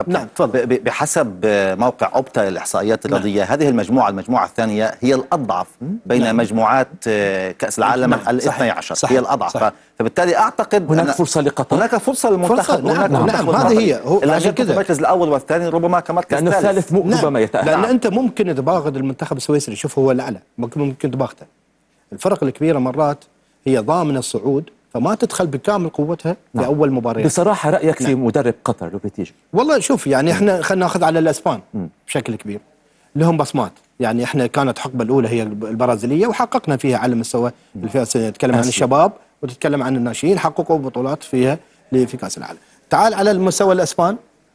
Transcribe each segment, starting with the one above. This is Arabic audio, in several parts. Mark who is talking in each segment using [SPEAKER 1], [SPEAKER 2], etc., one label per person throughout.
[SPEAKER 1] نعم.
[SPEAKER 2] بحسب موقع أوبتا للإحصائيات الرياضية، هذه المجموعة الثانية هي الأضعف بين مجموعات كأس العالم ال 12. هي الأضعف. فبالتالي أعتقد
[SPEAKER 1] هناك فرصة لقطر،
[SPEAKER 2] هناك فرصة للمنتخب.
[SPEAKER 1] نعم. هذه هي
[SPEAKER 2] المركز الأول والثاني ربما كمركز
[SPEAKER 1] لأن الثالث ربما يتأهل.
[SPEAKER 3] لأن أنت ممكن تباغت المنتخب السويسري، شوف هو الأعلى، ممكن تباغته. الفرق الكبيرة مرات هي ضامنة الصعود، فما تدخل بكامل قوتها في أول مباراة.
[SPEAKER 1] بصراحة رأيك في مدرب قطر لوبيتيجي؟
[SPEAKER 3] والله شوف، يعني احنا خلينا ناخذ على الأسبان بشكل كبير، لهم بصمات. يعني احنا كانت الحقبة الأولى هي البرازيلية وحققنا فيها على مستوى الفئة، تتكلم عن الشباب وتتكلم عن الناشئين، حققوا بطولات فيها في كأس العالم. تعال على المستوى الأسبان،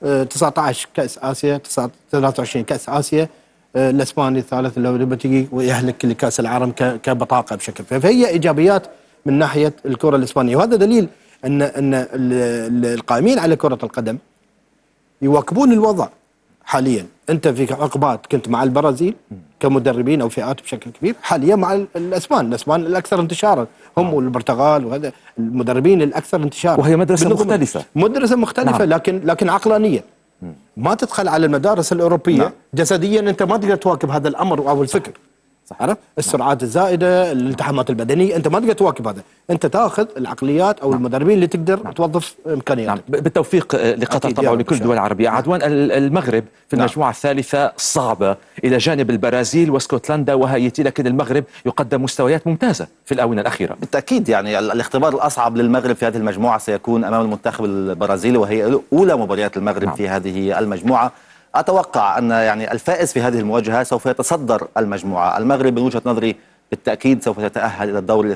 [SPEAKER 3] 19 كأس آسيا، 23 كأس آسيا. الاسباني الثالث لما تجي ويهلك لكاس العالم كبطاقه بشكل، فهي ايجابيات من ناحيه الكره الاسبانيه. وهذا دليل ان القائمين على كره القدم يواكبون الوضع حاليا. انت في عقبات كنت مع البرازيل كمدربين او فئات بشكل كبير، حاليا مع الاسبان الاكثر انتشارا هم والبرتغال، وهذا المدربين الاكثر انتشارا.
[SPEAKER 1] وهي مدرسه
[SPEAKER 3] مختلفه لكن عقلانيه. ما تدخل على المدارس الأوروبية جسديا، أنت ما تقدر تواكب هذا الأمر أو الفكر. عرفت؟ السرعات الزائدة، الالتحامات البدنية، أنت ما تقدر تواكب هذا. أنت تأخذ العقليات أو المدربين اللي تقدر توظف إمكانياتك.
[SPEAKER 1] بالتوفيق لقطر طبعا ولكل الدول العربية. عدوان، المغرب في المجموعة الثالثة صعبة إلى جانب البرازيل واسكتلندا وهايتي، لكن المغرب يقدم مستويات ممتازة في الآونة الأخيرة.
[SPEAKER 2] بالتأكيد يعني الاختبار الأصعب للمغرب في هذه المجموعة سيكون أمام المنتخب البرازيلي، وهي أولى مباريات المغرب في هذه المجموعة. أتوقع أن يعني الفائز في هذه المواجهة سوف يتصدر المجموعة. المغرب من وجهة نظري بالتأكيد سوف يتأهل إلى الدور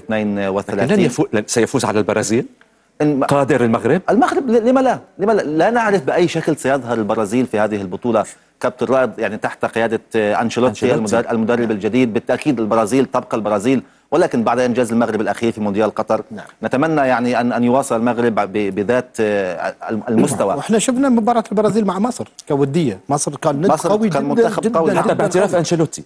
[SPEAKER 2] 32.
[SPEAKER 1] سيفوز على البرازيل؟ قادر المغرب؟
[SPEAKER 2] لما لا نعرف بأي شكل سيظهر البرازيل في هذه البطولة. كابتن رائد يعني تحت قيادة أنشيلوتي المدرب الجديد. بالتأكيد البرازيل تبقى البرازيل، ولكن بعد إنجاز المغرب الأخير في مونديال قطر نتمنى يعني أن يواصل المغرب بذات المستوى.
[SPEAKER 3] وإحنا شفنا مباراة البرازيل مع مصر كودية، مصر كان قوي
[SPEAKER 2] كان منتخب قوي
[SPEAKER 1] حتى باعتراف أنشيلوتي.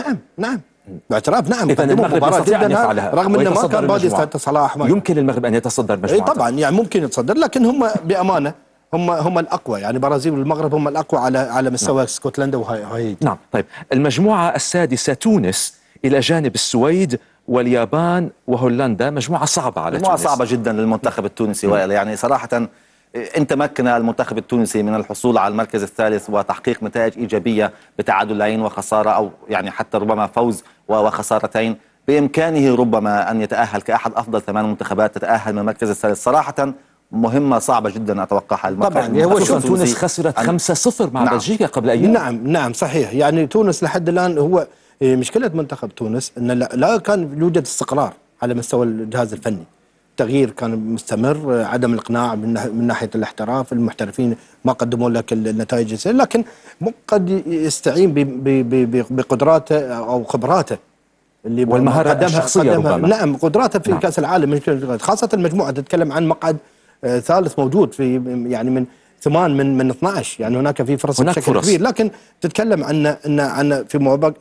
[SPEAKER 3] نعم باعتراف.
[SPEAKER 1] إذن المغرب يستطيع أن يفعلها
[SPEAKER 3] رغم أنه ما كان بادي صلاح.
[SPEAKER 1] يمكن للمغرب أن يتصدر المجموعة.
[SPEAKER 3] طبعا يعني ممكن يتصدر، لكن هم بأمانة هم الأقوى. يعني البرازيل والمغرب هم الأقوى على مستوى اسكتلندا وهايتي.
[SPEAKER 1] نعم. طيب المجموعة السادسة تونس إلى جانب السويد واليابان وهولندا. مجموعة صعبة على
[SPEAKER 2] مجموعة
[SPEAKER 1] تونس.
[SPEAKER 2] صعبة جدا للمنتخب التونسي وائل. يعني صراحة إن تمكن المنتخب التونسي من الحصول على المركز الثالث وتحقيق نتائج إيجابية بتعادلين وخسارة، أو يعني حتى ربما فوز وخسارتين، بإمكانه ربما أن يتأهل كأحد أفضل 8 منتخبات تتأهل من المركز الثالث. صراحة مهمة صعبة جدا أتوقعها.
[SPEAKER 3] طبعا هو
[SPEAKER 1] تونس خسرت 5-0 مع بلجيكا قبل أيام.
[SPEAKER 3] نعم صحيح. يعني تونس لحد الآن هو مشكلة منتخب تونس أن لا كان يوجد استقرار على مستوى الجهاز الفني. التغيير كان مستمر، عدم الإقناع من ناحية الاحتراف، المحترفين ما قدموا لك النتائج، لكن قد يستعين بقدراته أو خبراته اللي
[SPEAKER 1] والمهارات الشخصية ربما.
[SPEAKER 3] نعم قدراته في كأس العالم، خاصة المجموعة تتكلم عن مقعد ثالث موجود في يعني من 8 من 12. يعني هناك في فرص بشكل كبير، لكن تتكلم عن في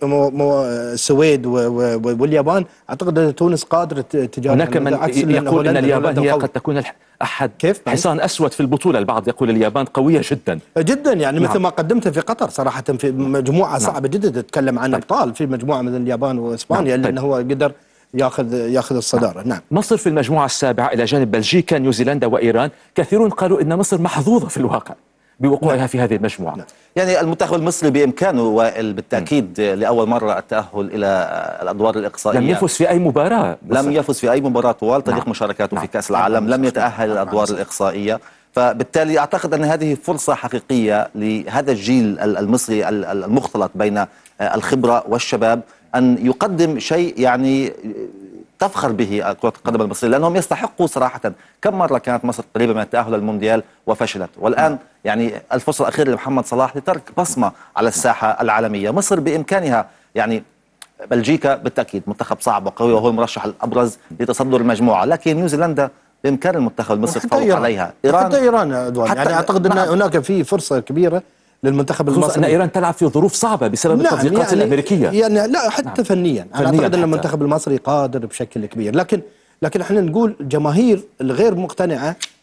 [SPEAKER 3] السويد واليابان. اعتقد ان تونس قادره تجارب.
[SPEAKER 1] هناك من يقول ان اليابان هي قد تكون احد حصان اسود في البطوله، البعض يقول اليابان قويه جدا
[SPEAKER 3] يعني مثل ما قدمتها في قطر صراحه، في مجموعه صعبه جدا. تتكلم عن ابطال في مجموعه مثل اليابان واسبانيا، لانه هو قدر ياخذ الصداره. نعم.
[SPEAKER 1] مصر في المجموعه السابعه الى جانب بلجيكا، نيوزيلندا وايران. كثيرون قالوا ان مصر محظوظه في الواقع بوقوعها في هذه المجموعه.
[SPEAKER 2] يعني المنتخب المصري بامكانه وائل بالتاكيد لاول مره التاهل الى الادوار الاقصائيه.
[SPEAKER 1] لم يفز في اي مباراه
[SPEAKER 2] لم يفز في اي مباراه طوال تاريخ مشاركاته في كاس العالم. لم يتاهل الى الادوار الاقصائيه. فبالتالي اعتقد ان هذه فرصه حقيقيه لهذا الجيل المصري المختلط بين الخبره والشباب ان يقدم شيء يعني تفخر به كرة القدم المصرية، لأنهم يستحقوا صراحة. كم مرة كانت مصر قريبة من التأهل للمونديال وفشلت، والآن يعني الفرصة الأخيرة لمحمد صلاح لترك بصمة على الساحة العالمية. مصر بإمكانها. يعني بلجيكا بالتأكيد منتخب صعب وقوي وهو المرشح الأبرز لتصدر المجموعة، لكن نيوزيلندا بإمكان المنتخب المصري التفوق عليها.
[SPEAKER 3] حتى إيران يعني أعتقد أن هناك في فرصة كبيرة للمنتخب المصري،
[SPEAKER 1] أن إيران تلعب في ظروف صعبة بسبب التضييقات الأمريكية.
[SPEAKER 3] يعني لا حتى فنيا أنا أعتقد أن المنتخب المصري قادر بشكل كبير، لكن احنا نقول الجماهير الغير مقتنعة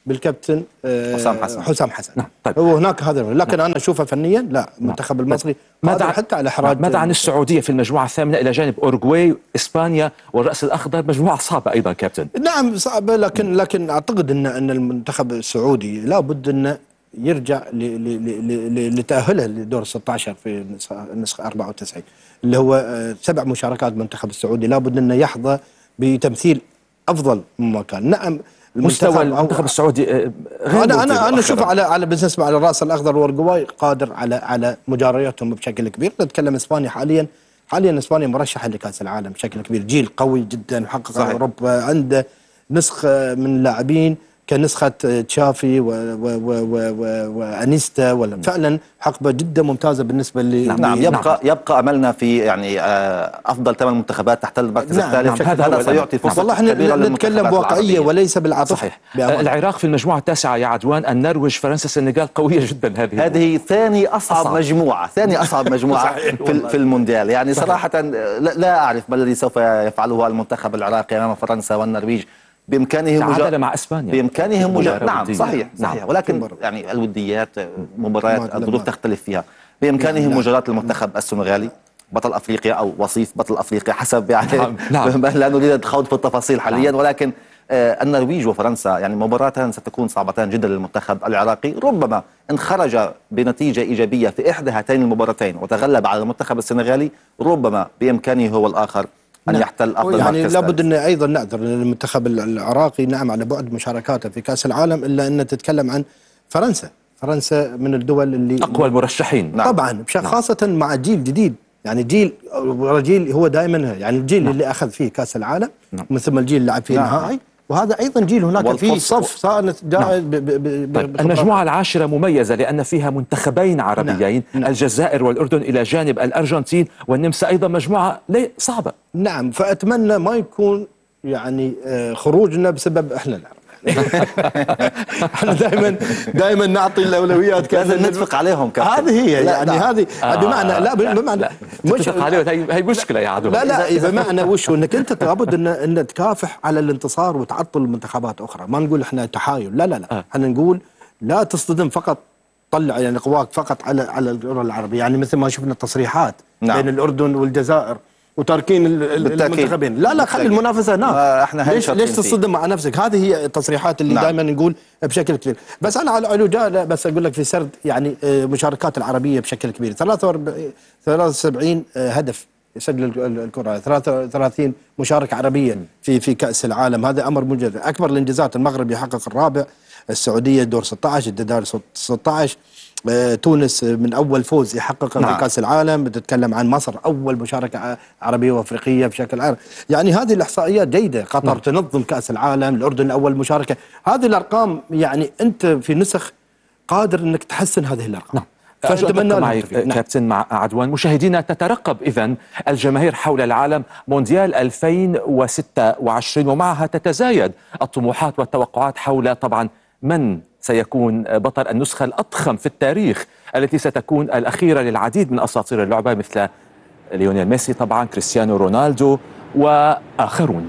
[SPEAKER 3] بالكابتن حسام حسن.
[SPEAKER 1] نعم. طيب.
[SPEAKER 3] هو هناك هذا، لكن انا اشوفه فنيا لا، المنتخب المصري قادر حتى على احراج.
[SPEAKER 1] ماذا عن السعوديه في المجموعه الثامنه الى جانب اورجواي، اسبانيا والراس الاخضر؟ مجموعه صعبه ايضا كابتن.
[SPEAKER 3] نعم صعبه، لكن اعتقد ان المنتخب السعودي لابد انه يرجع لتاهله لدور 16 في النسخه 94 اللي هو 7 مشاركات المنتخب السعودي، لابد انه يحظى بتمثيل افضل مما كان. نعم
[SPEAKER 1] مستوى المنتخب السعودي غير
[SPEAKER 3] انا اشوف على بالنسبه على الراس الاخضر واورجواي قادر على مجاريتهم بشكل كبير. نتكلم اسبانيا حاليا اسبانيا مرشحه لكاس العالم بشكل كبير، جيل قوي جدا وحقق اوروبا، عنده نسخه من اللاعبين كنسخه تشافي وانيستا، فعلا حقبه جدا ممتازه بالنسبه
[SPEAKER 2] نعم. يبقى املنا في يعني افضل 8 منتخبات تحتل المركز الثالث.
[SPEAKER 3] هذا سيعطي فرصه والله احنا نتكلم بواقعيه وليس بالعاطفه.
[SPEAKER 1] صحيح. العراق في المجموعه التاسعه يا عدوان، النرويج، فرنسا، السنغال، قويه جدا. هذه
[SPEAKER 2] ثاني اصعب مجموعه في المونديال. يعني صراحه لا اعرف ما الذي سوف يفعله المنتخب العراقي امام فرنسا والنرويج.
[SPEAKER 1] تعادل مع اسبانيا
[SPEAKER 2] بامكانهم نعم صحيح ولكن يعني الوديات مباريات الظروف تختلف فيها. بامكانهم مجاراة المنتخب السنغالي بطل افريقيا او وصيف بطل افريقيا حسب يعني لا نريد الخوض في التفاصيل حاليا. ولكن النرويج وفرنسا يعني مباراتان ستكون صعبتان جدا للمنتخب العراقي. ربما ان خرج بنتيجه ايجابيه في احدى هاتين المباراتين وتغلب على المنتخب السنغالي، ربما بامكانه هو الاخر أن يحتل أفضل
[SPEAKER 3] يعني
[SPEAKER 2] مركز.
[SPEAKER 3] لابد أن أيضا نعذر المنتخب العراقي نعم على بعد مشاركاته في كأس العالم، إلا أن تتكلم عن فرنسا من الدول اللي
[SPEAKER 1] أقوى المرشحين.
[SPEAKER 3] طبعا خاصة مع جيل جديد، يعني جيل هو دائما يعني الجيل اللي أخذ فيه كأس العالم من ثم الجيل اللي لعب فيه النهائي، وهذا أيضا جيل هناك فيه صف صارت
[SPEAKER 1] المجموعة العاشرة مميزة لأن فيها منتخبين عربيين، الجزائر والأردن إلى جانب الأرجنتين والنمسا، أيضا مجموعة صعبة.
[SPEAKER 3] نعم، فأتمنى ما يكون يعني خروجنا بسبب إحنا العرب. احنا دائما نعطي الاولويات،
[SPEAKER 2] لازم نتفق عليهم.
[SPEAKER 3] هذه هي يعني هذه بمعنى لا بمعنى
[SPEAKER 1] مش هي مشكله يا عدو.
[SPEAKER 3] لا بمعنى وش انك انت لابد ان تكافح على الانتصار وتعطل منتخبات اخرى. ما نقول احنا تحايل، لا احنا نقول لا تصطدم فقط، طلع يعني قواك فقط على الكره العربيه. يعني مثل ما شفنا التصريحات بين الاردن والجزائر وتاركين المنتخبين. لا خلي المنافسه هناك. ليش تصطدم مع نفسك؟ هذه هي التصريحات اللي دائما نقول بشكل كبير. بس انا على علوجاء بس اقول لك في سرد يعني مشاركات العربيه بشكل كبير، 73 هدف يسجل الكره، 33 مشاركه عربيه في كاس العالم. هذا امر مجد. اكبر الانجازات المغرب يحقق الرابع، السعوديه دور 16، الجزائر 16، تونس من أول فوز يحققه في كأس العالم. بتتكلم عن مصر أول مشاركة عربية وأفريقية بشكل عام. يعني هذه الإحصائيات جيدة. قطر تنظم كأس العالم، الأردن أول مشاركة. هذه الأرقام يعني أنت في نسخ قادر أنك تحسن هذه الأرقام.
[SPEAKER 1] فأتمنى معي كابتن مع عدوان. مشاهدينا، تترقب إذن الجماهير حول العالم مونديال 2026 ومعها تتزايد الطموحات والتوقعات حول طبعا من سيكون بطل النسخة الأضخم في التاريخ التي ستكون الأخيرة للعديد من أساطير اللعبة مثل ليونيل ميسي طبعا، كريستيانو رونالدو وآخرون.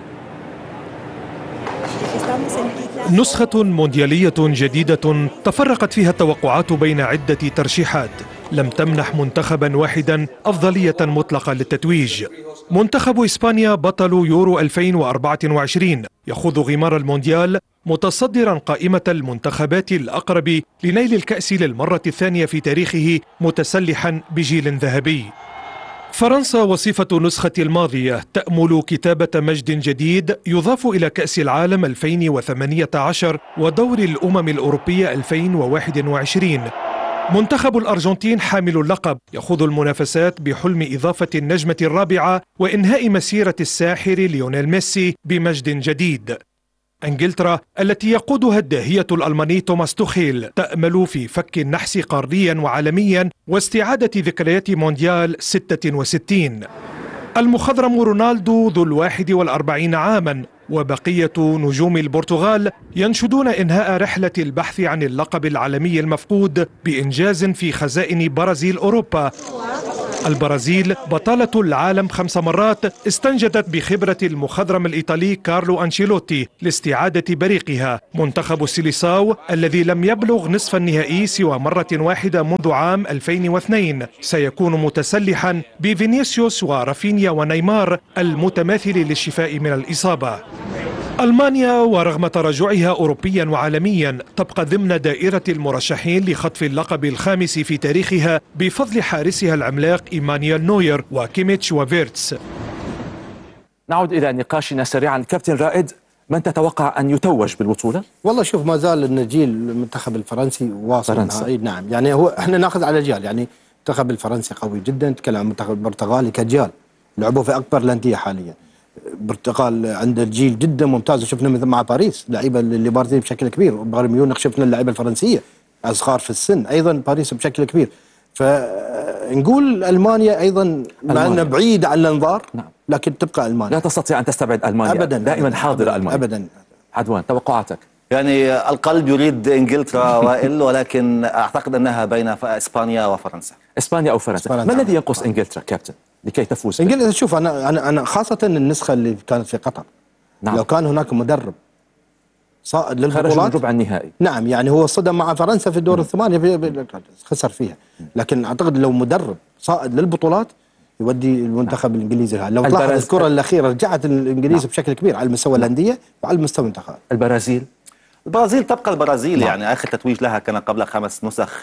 [SPEAKER 4] نسخة مونديالية جديدة تفرقت فيها التوقعات بين عدة ترشيحات لم تمنح منتخبا واحدا أفضلية مطلقة للتتويج. منتخب إسبانيا بطل يورو 2024 يخوض غمار المونديال متصدرا قائمة المنتخبات الأقرب لنيل الكأس للمرة الثانية في تاريخه، متسلحا بجيل ذهبي. فرنسا وصيفة نسخة الماضية تأمل كتابة مجد جديد يضاف إلى كأس العالم 2018 ودور الأمم الأوروبية 2021. منتخب الأرجنتين حامل اللقب يخوض المنافسات بحلم إضافة النجمة الرابعة وإنهاء مسيرة الساحر ليونيل ميسي بمجد جديد. انجلترا التي يقودها الداهية الألماني توماس توخيل تأمل في فك النحس قاريا وعالميا واستعادة ذكريات مونديال 66. المخضرم رونالدو ذو 41 عاما وبقية نجوم البرتغال ينشدون إنهاء رحلة البحث عن اللقب العالمي المفقود بإنجاز في خزائن برازيل أوروبا البرازيل بطلة العالم 5 مرات استنجدت بخبرة المخضرم الإيطالي كارلو أنشيلوتي لاستعادة بريقها. منتخب السيليساو الذي لم يبلغ نصف النهائي سوى مرة واحدة منذ عام 2002 سيكون متسلحا بفينيسيوس ورافينيا ونيمار المتماثل للشفاء من الإصابة. ألمانيا ورغم تراجعها أوروبيا وعالميا تبقى ضمن دائرة المرشحين لخطف اللقب الخامس في تاريخها بفضل حارسها العملاق إيمانويل نوير وكيميتش وفيرتس.
[SPEAKER 1] نعود إلى نقاشنا سريعا. كابتن رائد، من تتوقع أن يتوج بالبطولة؟
[SPEAKER 3] والله شوف، ما زال النجيل المنتخب الفرنسي واصل النهائي. نعم، يعني هو احنا ناخذ على جيال. يعني المنتخب الفرنسي قوي جدا، نتكلم عن المنتخب البرتغالي كجيال لعبوا في أكبر الأندية حاليا. البرتغال عنده جيل جدا ممتاز، وشفنا مثل مع باريس لعيبه اللي بارزين بشكل كبير. بايرن ميونخ شفنا اللعيبه الفرنسيه اصغار في السن، ايضا باريس بشكل كبير. فنقول المانيا ايضا مع انها بعيد عن الانظار، نعم، لكن تبقى المانيا.
[SPEAKER 1] لا تستطيع ان تستبعد المانيا
[SPEAKER 3] ابدا،
[SPEAKER 1] دائما حاضره المانيا
[SPEAKER 3] ابدا.
[SPEAKER 1] عدوان، توقعاتك؟
[SPEAKER 2] يعني القلب يريد انجلترا وائل، ولكن اعتقد انها بين اسبانيا وفرنسا.
[SPEAKER 1] اسبانيا او فرنسا. ما الذي ينقص انجلترا كابتن لكي تفوز؟
[SPEAKER 3] انجلترا شوف، انا خاصه النسخه اللي كانت في قطر، نعم، لو كان هناك مدرب صائد للبطولات
[SPEAKER 1] خرج من ربع النهائي،
[SPEAKER 3] نعم، يعني هو صدم مع فرنسا في الدور الثمانية خسر فيها، لكن اعتقد لو مدرب صائد للبطولات يودي المنتخب الانجليزي. لو تلاحظ الكره الاخيره رجعت الانجليز بشكل كبير على المستوى الانديه وعلى المستوى المنتخب.
[SPEAKER 2] البرازيل تبقى البرازيل، يعني اخر تتويج لها كان قبل 5 نسخ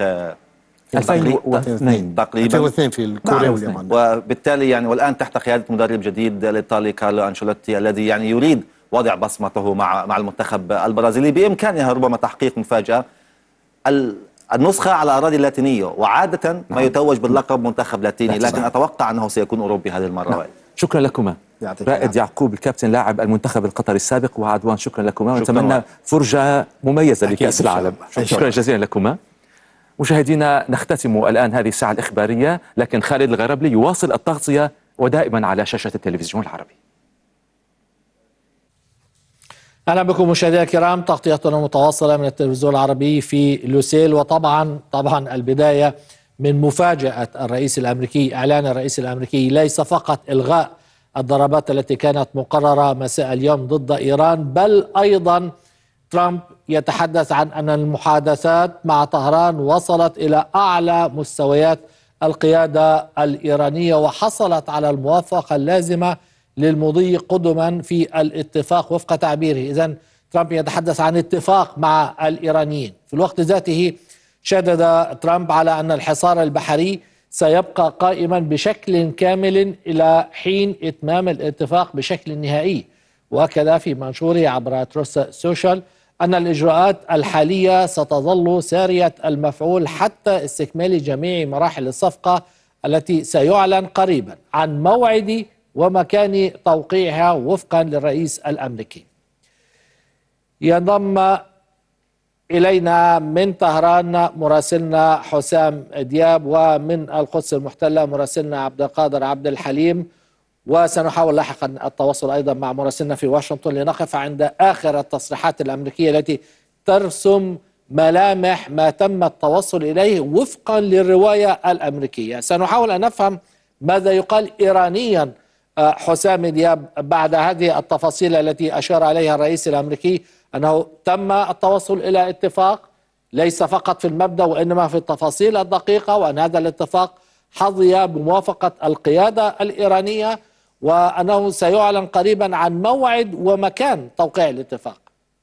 [SPEAKER 1] 2002
[SPEAKER 2] تقريبا،
[SPEAKER 3] 2002 في الكوريا واليابان.
[SPEAKER 2] وبالتالي يعني والان تحت قياده مدرب جديد الايطالي كارلو أنشيلوتي الذي يعني يريد وضع بصمته مع المنتخب البرازيلي. بامكانها ربما تحقيق مفاجاه. النسخه على اراضي اللاتينيه، وعاده ما يتوج باللقب منتخب لاتيني، لكن اتوقع انه سيكون اوروبي هذه المره.
[SPEAKER 1] شكرا لكما رائد يعقوب الكابتن لاعب المنتخب القطري السابق، وعدوان شكرا لكما، ونتمنى فرجة مميزة لكأس العالم. شكرا جزيلا لكما. مشاهدينا، نختتم الآن هذه الساعة الإخبارية، لكن خالد الغربلي يواصل التغطية ودائما على شاشة التلفزيون العربي.
[SPEAKER 5] أهلا بكم مشاهدينا الكرام، تغطيتنا متواصلة من التلفزيون العربي في لوسيل. وطبعا البداية من مفاجأة الرئيس الأمريكي، إعلان الرئيس الأمريكي ليس فقط إلغاء الضربات التي كانت مقررة مساء اليوم ضد إيران، بل أيضا ترامب يتحدث عن أن المحادثات مع طهران وصلت إلى أعلى مستويات القيادة الإيرانية وحصلت على الموافقة اللازمة للمضي قدما في الاتفاق وفق تعبيره. إذن ترامب يتحدث عن اتفاق مع الإيرانيين. في الوقت ذاته شدد ترامب على أن الحصار البحري سيبقى قائما بشكل كامل إلى حين إتمام الاتفاق بشكل نهائي. وكذا في منشوره عبر تروس سوشيال أن الإجراءات الحالية ستظل سارية المفعول حتى استكمال جميع مراحل الصفقة التي سيعلن قريبا عن موعد ومكان توقيعها وفقا للرئيس الأمريكي. ينضم إلينا من طهران مراسلنا حسام دياب، ومن القدس المحتلة مراسلنا عبد القادر عبد الحليم، وسنحاول لاحقا التواصل أيضا مع مراسلنا في واشنطن لنقف عند آخر التصريحات الأمريكية التي ترسم ملامح ما تم التوصل إليه وفقا للرواية الأمريكية. سنحاول أن نفهم ماذا يقال إيرانيا حسام دياب بعد هذه التفاصيل التي أشار عليها الرئيس الأمريكي، أنه تم التوصل إلى اتفاق ليس فقط في المبدأ وإنما في التفاصيل الدقيقة، وأن هذا الاتفاق حظي بموافقة القيادة الإيرانية، وأنه سيعلن قريبا عن موعد ومكان توقيع الاتفاق.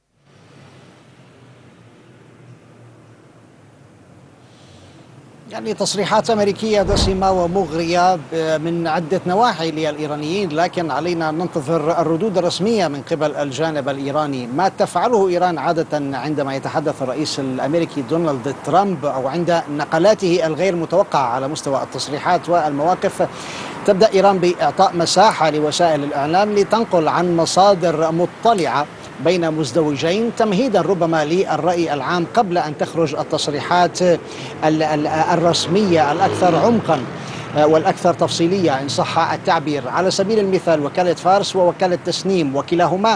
[SPEAKER 6] يعني تصريحات أمريكية دسمة ومغرية من عدة نواحي للإيرانيين، لكن علينا أن ننتظر الردود الرسمية من قبل الجانب الإيراني. ما تفعله إيران عادة عندما يتحدث الرئيس الأمريكي دونالد ترامب أو عند نقلاته الغير متوقعة على مستوى التصريحات والمواقف، تبدأ إيران بإعطاء مساحة لوسائل الإعلام لتنقل عن مصادر مطلعة بين مزدوجين تمهيدا ربما للرأي العام قبل أن تخرج التصريحات الرسمية الأكثر عمقا والأكثر تفصيلية إن صح التعبير. على سبيل المثال وكالة فارس ووكالة تسنيم وكلاهما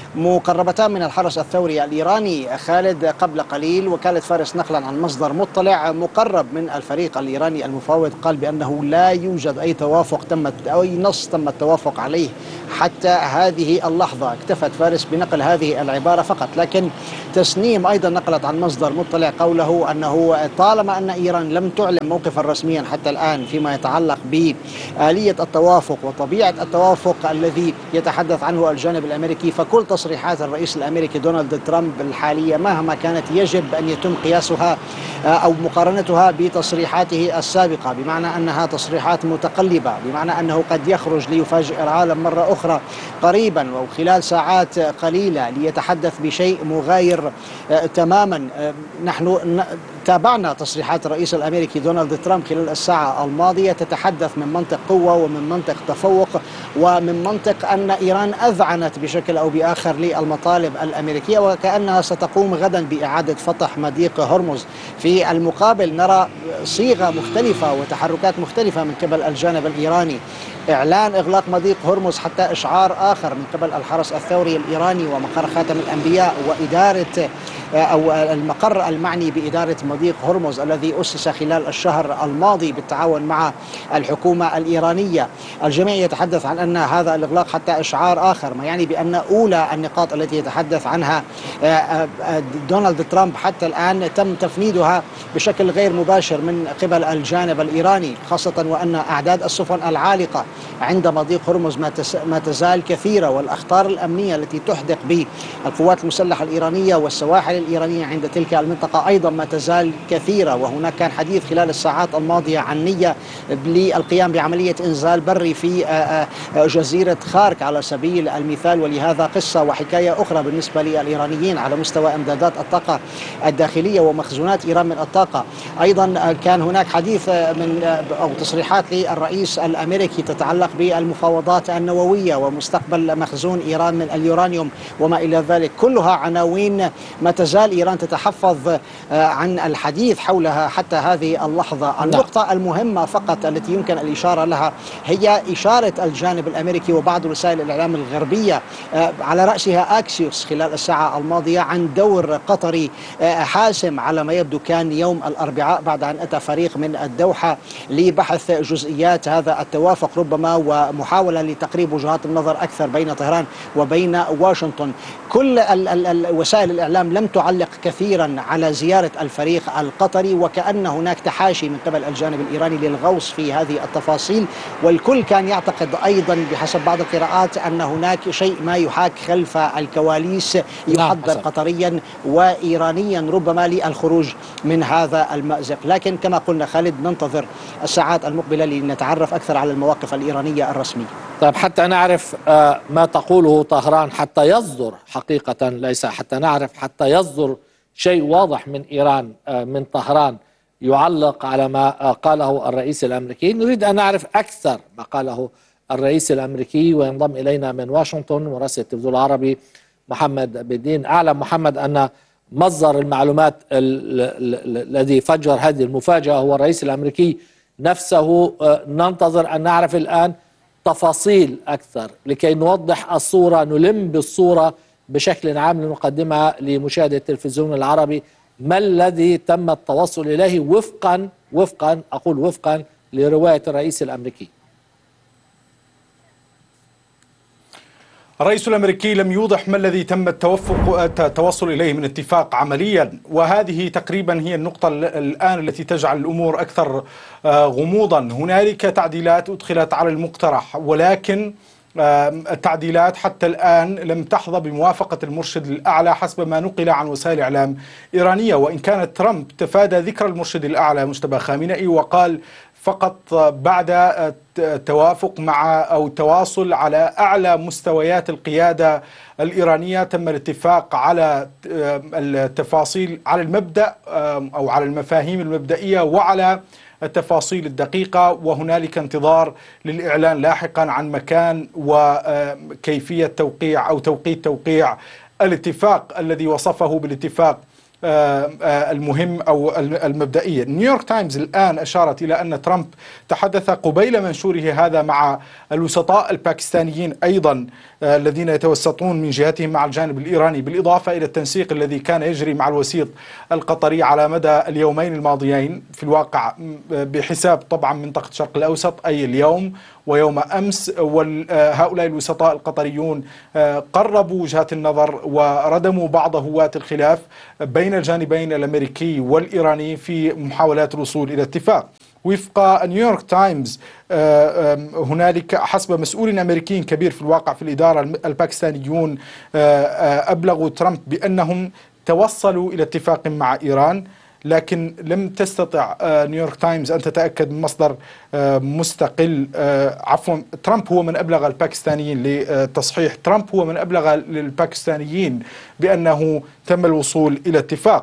[SPEAKER 6] مقربتان من الحرس الثوري الإيراني خالد قبل قليل. وكالة فارس نقلا عن مصدر مطلع مقرب من الفريق الإيراني المفاوض قال بأنه لا يوجد أي توافق أي نص تم التوافق عليه حتى هذه اللحظة. اكتفت فارس بنقل هذه العبارة فقط، لكن تسنيم أيضا نقلت عن مصدر مطلع قوله أنه طالما أن إيران لم تعلن موقفا رسميا حتى الآن فيما يتعلق بآلية التوافق وطبيعة التوافق الذي يتحدث عنه الجانب الأمريكي، فكل تصريحات الرئيس الأمريكي دونالد ترامب الحالية مهما كانت يجب أن يتم قياسها أو مقارنتها بتصريحاته السابقة، بمعنى أنها تصريحات متقلبة، بمعنى أنه قد يخرج ليفاجئ العالم مرة أخرى قريبا أو خلال ساعات قليلة ليتحدث بشيء مغاير تماما. نحن تابعنا تصريحات الرئيس الأمريكي دونالد ترامب خلال الساعة الماضية تتحدث من منطق قوة ومن منطق تفوق ومن منطق أن إيران أذعنت بشكل أو بآخر للمطالب الأمريكية وكأنها ستقوم غدا بإعادة فتح مضيق هرمز. في المقابل نرى صيغة مختلفة وتحركات مختلفة من قبل الجانب الإيراني، إعلان إغلاق مضيق هرمز حتى إشعار آخر من قبل الحرس الثوري الإيراني ومقر خاتم الأنبياء وإدارة أو المقر المعني بإدارة مضيق هرمز الذي أسس خلال الشهر الماضي بالتعاون مع الحكومة الإيرانية. الجميع يتحدث عن أن هذا الإغلاق حتى إشعار آخر، ما يعني بأن أولى النقاط التي يتحدث عنها دونالد ترامب حتى الآن تم تفنيدها بشكل غير مباشر من قبل الجانب الإيراني، خاصة وأن أعداد السفن العالقة عند مضيق هرمز ما تزال كثيرة، والأخطار الأمنية التي تحدق بالقوات المسلحة الإيرانية والسواحل الإيرانية عند تلك المنطقة أيضا ما تزال كثيرة. وهناك كان حديث خلال الساعات الماضية عن نية للقيام بعملية إنزال بري في جزيرة خارك على سبيل المثال، ولهذا قصة وحكاية أخرى بالنسبة للإيرانيين على مستوى إمدادات الطاقة الداخلية ومخزونات إيران من الطاقة. أيضا كان هناك حديث أو تصريحات للرئيس الأمريكي تتعلق بالمفاوضات النووية ومستقبل مخزون إيران من اليورانيوم وما إلى ذلك، كلها عناوين ما تزال إيران تتحفظ عن الحديث حولها حتى هذه اللحظة. النقطة المهمة فقط التي يمكن الإشارة لها هي إشارة الجانب الأمريكي وبعض وسائل الإعلام الغربية على رأسها أكسيوس خلال الساعة الماضية عن دور قطري حاسم على ما يبدو كان يوم الأربعاء بعد أن أتى فريق من الدوحة لبحث جزئيات هذا التوافق ربما ومحاولة لتقريب وجهات النظر أكثر بين طهران وبين واشنطن. كل وسائل الإعلام لم تعلق كثيرا على زيارة الفريق القطري وكأن هناك تحاشي من قبل الجانب الإيراني للغوص في هذه التفاصيل، والكل كان يعتقد أيضا بحسب بعض القراءات أن هناك شيء ما يحاك خلف الكواليس يحضر قطريا وإيرانيا ربما للخروج من هذا المأزق. لكن كما قلنا خالد ننتظر الساعات المقبلة لنتعرف أكثر على المواقف الإيرانية الرسمية.
[SPEAKER 5] طيب حتى نعرف ما تقوله طهران حتى يصدر حقيقة، ليس حتى نعرف، حتى يصدر شيء واضح من إيران من طهران يعلق على ما قاله الرئيس الأمريكي. نريد أن نعرف أكثر ما قاله الرئيس الأمريكي. وينضم إلينا من واشنطن مراسل التلفزيون العربي محمد بدين. أعلم محمد أن مصدر المعلومات الذي فجر هذه المفاجأة هو الرئيس الأمريكي نفسه. ننتظر أن نعرف الآن تفاصيل أكثر لكي نوضح الصورة، نلم بالصورة بشكل عام لنقدمها لمشاهدة التلفزيون العربي. ما الذي تم التوصل إليه وفقا لرواية الرئيس الأمريكي؟
[SPEAKER 7] الرئيس الأمريكي لم يوضح ما الذي تم التوصل إليه من اتفاق عمليا، وهذه تقريبا هي النقطة الآن التي تجعل الأمور أكثر غموضا. هنالك تعديلات أدخلت على المقترح، ولكن التعديلات حتى الآن لم تحظى بموافقة المرشد الأعلى حسب ما نقل عن وسائل إعلام إيرانية. وإن كان ترامب تفادى ذكر المرشد الأعلى مجتبى خامنئي وقال فقط بعد توافق مع أو تواصل على أعلى مستويات القيادة الإيرانية تم الاتفاق على التفاصيل، على المبدأ أو على المفاهيم المبدئية وعلى التفاصيل الدقيقة. وهنالك انتظار للإعلان لاحقا عن مكان وكيفية توقيع أو توقيت توقيع الاتفاق الذي وصفه بالاتفاق المهم أو المبدئية. نيويورك تايمز الآن أشارت إلى أن ترامب تحدث قبيل منشوره هذا مع الوسطاء الباكستانيين أيضا الذين يتوسطون من جهتهم مع الجانب الإيراني، بالإضافة إلى التنسيق الذي كان يجري مع الوسيط القطري على مدى اليومين الماضيين في الواقع بحساب طبعا منطقة الشرق الأوسط، أي اليوم ويوم أمس. وهؤلاء الوسطاء القطريون قربوا وجهات النظر وردموا بعض هوات الخلاف بين الجانبين الأمريكي والإيراني في محاولات الوصول إلى اتفاق. وفق نيويورك تايمز هنالك حسب مسؤول أمريكي كبير في الواقع في الإدارة الباكستانيون أبلغوا ترامب بأنهم توصلوا إلى اتفاق مع إيران، لكن لم تستطع نيويورك تايمز أن تتأكد من مصدر مستقل. عفوا، ترامب هو من أبلغ الباكستانيين، لتصحيح ترامب هو من أبلغ الباكستانيين بأنه تم الوصول إلى اتفاق.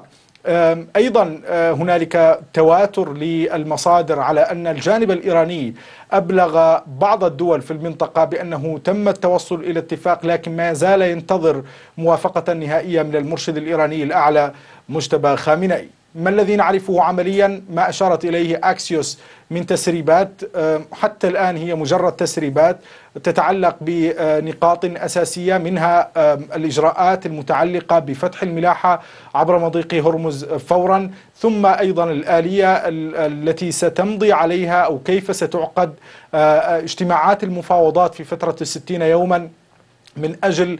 [SPEAKER 7] أيضا هنالك تواتر للمصادر على أن الجانب الإيراني أبلغ بعض الدول في المنطقة بأنه تم التوصل إلى اتفاق، لكن ما زال ينتظر موافقة نهائية من المرشد الإيراني الأعلى مجتبى خامنئي. ما الذي نعرفه عمليا؟ ما أشارت إليه أكسيوس من تسريبات، حتى الآن هي مجرد تسريبات تتعلق بنقاط أساسية، منها الإجراءات المتعلقة بفتح الملاحة عبر مضيق هرمز فورا، ثم أيضا الآلية التي ستمضي عليها أو كيف ستعقد اجتماعات المفاوضات في فترة 60 يوما من أجل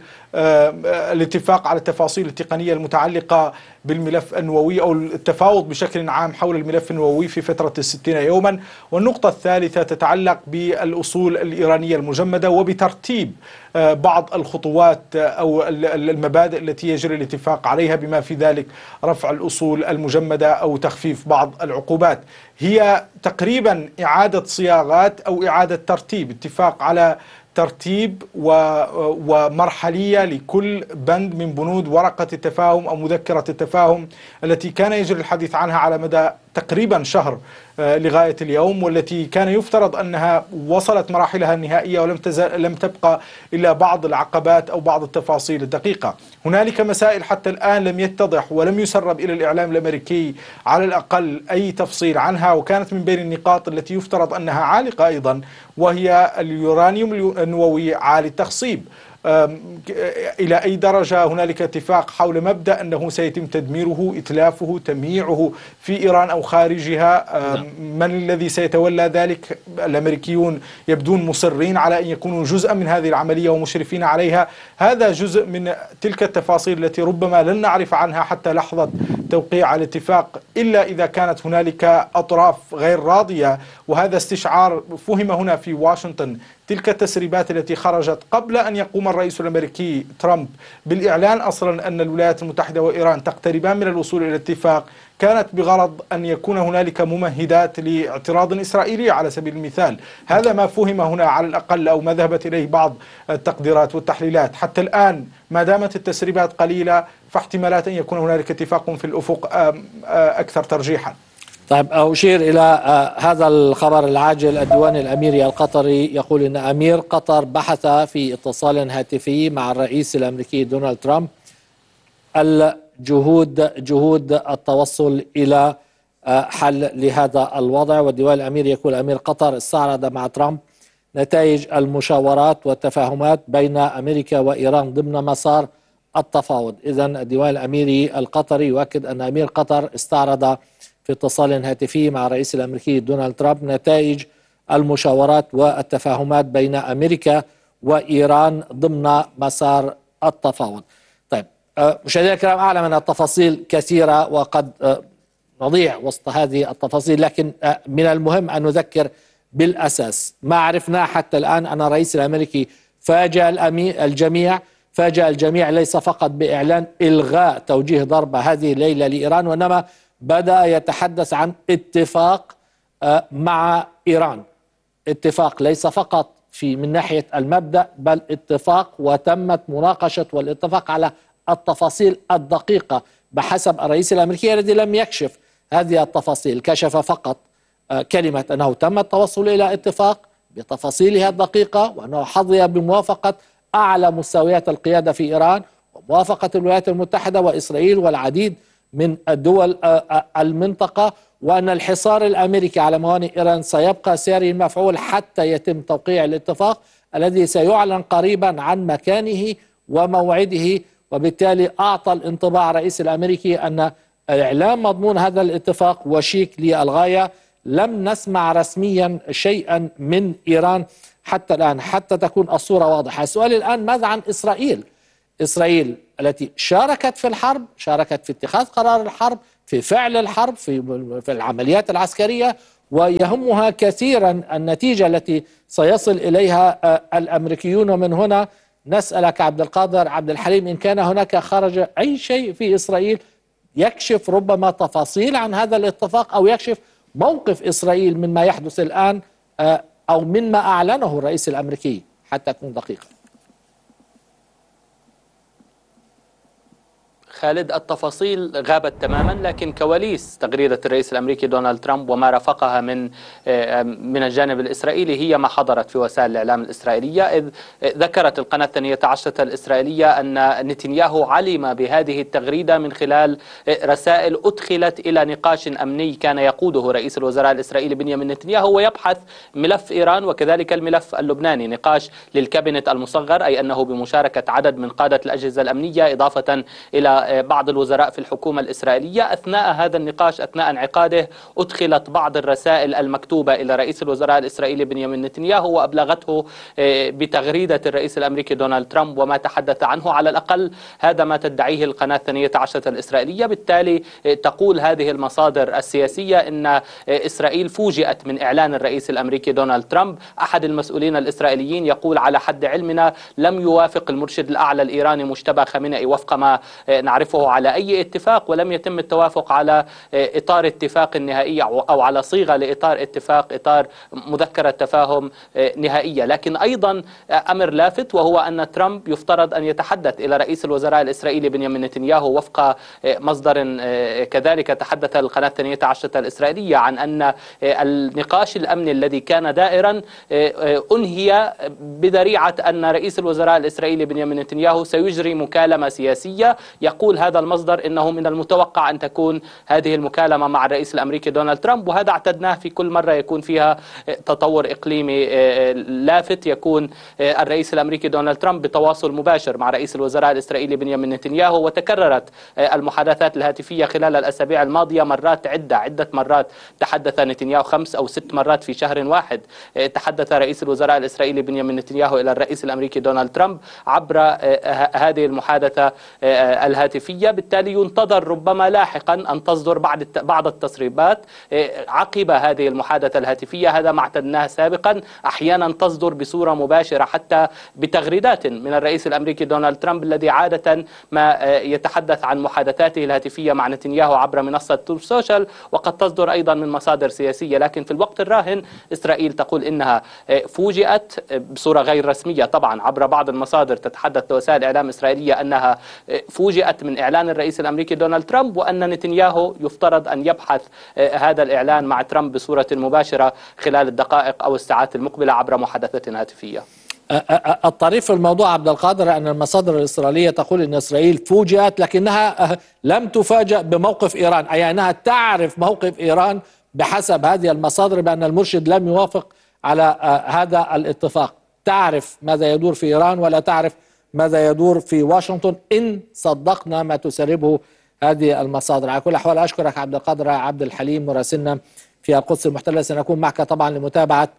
[SPEAKER 7] الاتفاق على التفاصيل التقنية المتعلقة بالملف النووي أو التفاوض بشكل عام حول الملف النووي في فترة 60 يوما. والنقطة الثالثة تتعلق بالأصول الإيرانية المجمدة وبترتيب بعض الخطوات أو المبادئ التي يجري الاتفاق عليها، بما في ذلك رفع الأصول المجمدة أو تخفيف بعض العقوبات. هي تقريبا إعادة صياغات أو إعادة ترتيب، اتفاق على ترتيب ومرحلية لكل بند من بنود ورقة التفاهم أو مذكرة التفاهم التي كان يجري الحديث عنها على مدى تقريبا شهر لغاية اليوم، والتي كان يفترض أنها وصلت مراحلها النهائية ولم تبقى إلا بعض العقبات أو بعض التفاصيل الدقيقة. هنالك مسائل حتى الآن لم يتضح ولم يسرب إلى الإعلام الأمريكي على الأقل أي تفصيل عنها، وكانت من بين النقاط التي يفترض أنها عالقة أيضا وهي اليورانيوم النووي عالي التخصيب. إلى أي درجة هنالك اتفاق حول مبدأ أنه سيتم تدميره، إتلافه، تمييعه في إيران أو خارجها؟ من الذي سيتولى ذلك؟ الأمريكيون يبدون مصرين على أن يكونوا جزءا من هذه العملية ومشرفين عليها. هذا جزء من تلك التفاصيل التي ربما لن نعرف عنها حتى لحظة توقيع الاتفاق إلا إذا كانت هنالك أطراف غير راضية، وهذا استشعار فهم هنا في واشنطن. تلك التسريبات التي خرجت قبل أن يقوم الرئيس الأمريكي ترامب بالإعلان أصلا أن الولايات المتحدة وإيران تقتربان من الوصول إلى الاتفاق، كانت بغرض أن يكون هنالك ممهدات لاعتراض إسرائيلي على سبيل المثال. هذا ما فهم هنا على الأقل أو ما ذهبت إليه بعض التقديرات والتحليلات. حتى الآن ما دامت التسريبات قليلة فاحتمالات أن يكون هنالك اتفاق في الأفق أكثر ترجيحا.
[SPEAKER 5] طيب، أشير إلى هذا الخبر العاجل. الديوان الأميري القطري يقول أن أمير قطر بحث في اتصال هاتفي مع الرئيس الأمريكي دونالد ترامب جهود التوصل إلى حل لهذا الوضع. والديوان الأميري يقول أمير قطر استعرض مع ترامب نتائج المشاورات والتفاهمات بين أمريكا وإيران ضمن مسار التفاوض. إذن الديوان الأميري القطري يؤكد أن أمير قطر استعرض في اتصال هاتفي مع الرئيس الأمريكي دونالد ترامب نتائج المشاورات والتفاهمات بين أمريكا وإيران ضمن مسار التفاوض. طيب مشاهدينا الكرام، أعلم أن التفاصيل كثيرة وقد نضيع وسط هذه التفاصيل، لكن من المهم أن نذكر بالأساس ما عرفناه حتى الآن أن الرئيس الأمريكي فاجأ الجميع ليس فقط بإعلان إلغاء توجيه ضربة هذه الليلة لإيران، وإنما بدأ يتحدث عن اتفاق مع إيران. اتفاق ليس فقط من ناحية المبدأ، بل اتفاق وتمت مناقشة والاتفاق على التفاصيل الدقيقة بحسب الرئيس الأمريكي الذي لم يكشف هذه التفاصيل. كشف فقط كلمة أنه تم التوصل إلى اتفاق بتفاصيلها الدقيقة، وأنه حظي بموافقة أعلى مستويات القيادة في إيران وموافقة الولايات المتحدة وإسرائيل والعديد من الدول المنطقة، وأن الحصار الأمريكي على موانئ إيران سيبقى ساري المفعول حتى يتم توقيع الاتفاق الذي سيعلن قريبا عن مكانه وموعده. وبالتالي أعطى الانطباع الرئيس الأمريكي أن إعلان مضمون هذا الاتفاق وشيك للغاية. لم نسمع رسميا شيئا من إيران حتى الآن حتى تكون الصورة واضحة. السؤال الآن ماذا عن إسرائيل؟ إسرائيل التي شاركت في الحرب، شاركت في اتخاذ قرار الحرب، في فعل الحرب، في العمليات العسكرية، ويهمها كثيرا النتيجة التي سيصل إليها الأمريكيون. ومن هنا نسألك عبد القادر عبد الحليم، إن كان هناك خرج أي شيء في إسرائيل يكشف ربما تفاصيل عن هذا الاتفاق أو يكشف موقف إسرائيل مما يحدث الآن أو مما أعلنه الرئيس الأمريكي، حتى أكون دقيقا.
[SPEAKER 8] خالد، التفاصيل غابت تماما، لكن كواليس تغريدة الرئيس الأمريكي دونالد ترامب وما رافقها من الجانب الإسرائيلي هي ما حضرت في وسائل الإعلام الإسرائيلية، إذ ذكرت القناة 12 الإسرائيلية أن نتنياهو علم بهذه التغريدة من خلال رسائل أدخلت إلى نقاش أمني كان يقوده رئيس الوزراء الإسرائيلي بنيامين نتنياهو، ويبحث ملف إيران وكذلك الملف اللبناني، نقاش للكابينت المصغر، أي أنه بمشاركة عدد من قادة الأجهزة الأمنية إضافة إلى بعض الوزراء في الحكومة الإسرائيلية. أثناء هذا النقاش، أثناء انعقاده، أدخلت بعض الرسائل المكتوبة إلى رئيس الوزراء الإسرائيلي بنيامين نتنياهو وأبلغته بتغريدة الرئيس الأمريكي دونالد ترامب وما تحدث عنه. على الأقل هذا ما تدعيه القناة 12 الإسرائيلية. بالتالي تقول هذه المصادر السياسية إن إسرائيل فوجئت من إعلان الرئيس الأمريكي دونالد ترامب. أحد المسؤولين الإسرائيليين يقول على حد علمنا لم يوافق المرشد الأعلى الإيراني مجتبى خامنئي وفق ما نعرفه على أي اتفاق، ولم يتم التوافق على إطار اتفاق نهائي أو على صيغة لإطار اتفاق، إطار مذكرة تفاهم نهائية. لكن أيضا أمر لافت وهو أن ترامب يفترض أن يتحدث إلى رئيس الوزراء الإسرائيلي بنيامين نتنياهو وفق مصدر كذلك تحدث القناة 12 الإسرائيلية عن أن النقاش الأمني الذي كان دائرا أنهي بذريعة أن رئيس الوزراء الإسرائيلي بنيامين نتنياهو سيجري مكالمة سياسية. يقول هذا المصدر إنه من المتوقع أن تكون هذه المكالمة مع الرئيس الأمريكي دونالد ترامب، وهذا اعتدناه في كل مرة يكون فيها تطور إقليمي لافت، يكون الرئيس الأمريكي دونالد ترامب بتواصل مباشر مع رئيس الوزراء الإسرائيلي بنيامين نتنياهو. وتكررت المحادثات الهاتفية خلال الأسابيع الماضية مرات عدة مرات. تحدث نتنياهو 5 أو 6 مرات في شهر واحد. تحدث رئيس الوزراء الإسرائيلي بنيامين نتنياهو إلى الرئيس الأمريكي دونالد ترامب عبر هذه المحادثة الهاتفية. بالتالي ينتظر ربما لاحقا أن تصدر بعض التسريبات عقب هذه المحادثة الهاتفية. هذا ما اعتدناه سابقا، أحيانا تصدر بصورة مباشرة حتى بتغريدات من الرئيس الأمريكي دونالد ترامب الذي عادة ما يتحدث عن محادثاته الهاتفية مع نتنياهو عبر منصة تروث سوشيال، وقد تصدر أيضا من مصادر سياسية. لكن في الوقت الراهن إسرائيل تقول إنها فوجئت بصورة غير رسمية طبعا عبر بعض المصادر تتحدث لوسائل إعلام إسرائيلية أنها فوجئت من إعلان الرئيس الأمريكي دونالد ترامب، وأن نتنياهو يفترض أن يبحث هذا الإعلان مع ترامب بصورة مباشرة خلال الدقائق أو الساعات المقبلة عبر محادثة هاتفية.
[SPEAKER 5] الطريف في الموضوع عبد القادر أن المصادر الإسرائيلية تقول أن إسرائيل فوجئت لكنها لم تفاجأ بموقف إيران، أي أنها تعرف موقف إيران بحسب هذه المصادر بأن المرشد لم يوافق على هذا الاتفاق. تعرف ماذا يدور في إيران ولا تعرف ماذا يدور في واشنطن إن صدقنا ما تسربه هذه المصادر. على كل الأحوال أشكرك عبد القادر عبد الحليم مراسلنا في القدس المحتلة. سنكون معك طبعا لمتابعة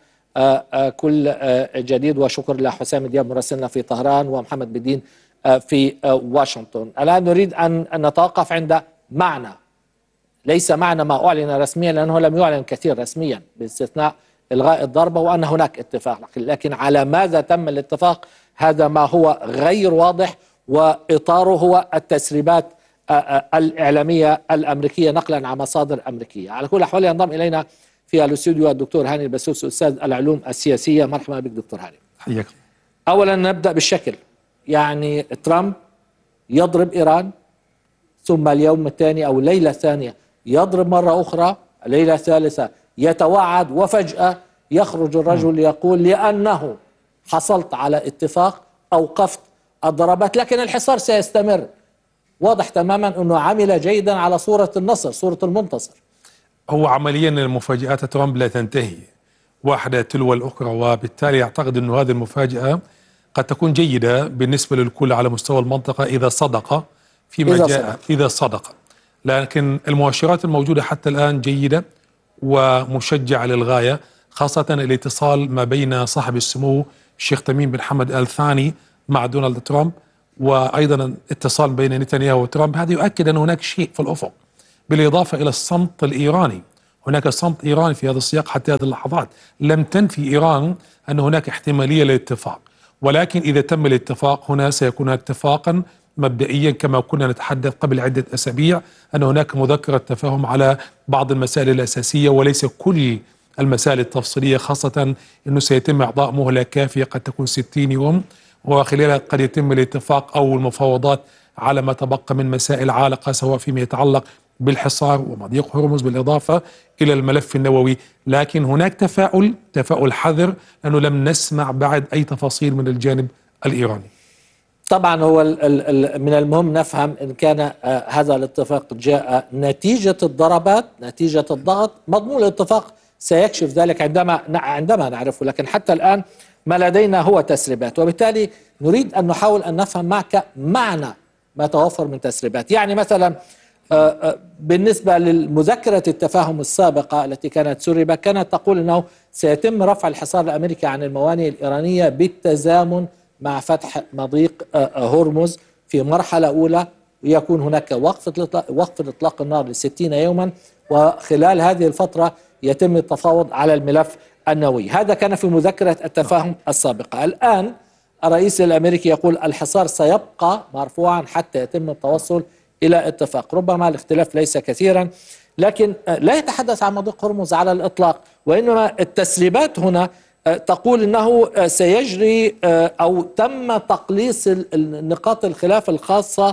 [SPEAKER 5] كل جديد، وشكر لحسام دياب مراسلنا في طهران ومحمد بدين في واشنطن. الآن نريد أن نتوقف عند معنى، ليس معنى ما أعلن رسميا لأنه لم يعلن كثير رسميا باستثناء إلغاء الضربة وأن هناك اتفاق، لكن على ماذا تم الاتفاق هذا ما هو غير واضح، وإطاره هو التسريبات الإعلامية الأمريكية نقلا عن مصادر أمريكية. على كل الأحوال ينضم إلينا في الاستوديو الدكتور هاني البسوس أستاذ العلوم السياسية. مرحبا بك دكتور هاني.
[SPEAKER 9] حياكم.
[SPEAKER 5] أولا نبدأ بالشكل، يعني ترامب يضرب إيران ثم اليوم الثاني أو الليلة الثانية يضرب مرة أخرى، الليلة الثالثة يتوعد وفجأة يخرج الرجل يقول لأنه حصلت على اتفاق أوقفت الضربات، لكن الحصار سيستمر. واضح تماما أنه عمل جيدا على صورة النصر، صورة المنتصر.
[SPEAKER 9] هو عمليا المفاجآت ترامب لا تنتهي واحدة تلو الأخرى، وبالتالي أعتقد أن هذه المفاجأة قد تكون جيدة بالنسبة للكل على مستوى المنطقة إذا صدق فيما جاء، إذا صدق. لكن المؤشرات الموجودة حتى الآن جيدة ومشجعة للغاية، خاصة الاتصال ما بين صاحب السمو الشيخ تميم بن حمد آل ثاني مع دونالد ترامب، وأيضا اتصال بين نتنياهو وترامب. هذا يؤكد أن هناك شيء في الأفق، بالإضافة إلى الصمت الإيراني. هناك صمت إيراني في هذا السياق حتى هذه اللحظات. لم تنفي إيران أن هناك احتمالية للاتفاق، ولكن إذا تم الاتفاق هنا سيكون اتفاقا مبدئيا كما كنا نتحدث قبل عدة أسابيع أن هناك مذكرة تفاهم على بعض المسائل الأساسية وليس كل المسائل التفصيلية، خاصة أنه سيتم إعطاء مهلة كافية قد تكون 60 يوم، وخلالها قد يتم الاتفاق أو المفاوضات على ما تبقى من مسائل عالقة، سواء فيما يتعلق بالحصار ومضيق هرمز بالإضافة إلى الملف النووي. لكن هناك تفاؤل حذر أنه لم نسمع بعد أي تفاصيل من الجانب الإيراني.
[SPEAKER 5] طبعا هو من المهم نفهم إن كان هذا الاتفاق جاء نتيجة الضربات، نتيجة الضغط. مضمون الاتفاق سيكشف ذلك عندما نعرفه، لكن حتى الآن ما لدينا هو تسريبات، وبالتالي نريد أن نحاول أن نفهم معك معنى ما توفر من تسريبات. يعني مثلا بالنسبة للمذكرة التفاهم السابقة التي كانت سربت، كانت تقول أنه سيتم رفع الحصار الأمريكي عن الموانئ الإيرانية بالتزامن مع فتح مضيق هرمز في مرحلة أولى، ويكون هناك وقف إطلاق النار ل60 يوما، وخلال هذه الفترة يتم التفاوض على الملف النووي. هذا كان في مذكرة التفاهم السابقة. الآن الرئيس الأمريكي يقول الحصار سيبقى مرفوعا حتى يتم التوصل إلى اتفاق. ربما الاختلاف ليس كثيرا، لكن لا يتحدث عن مضيق هرمز على الإطلاق، وإنما التسريبات هنا تقول أنه سيجري أو تم تقليص نقاط الخلاف الخاصة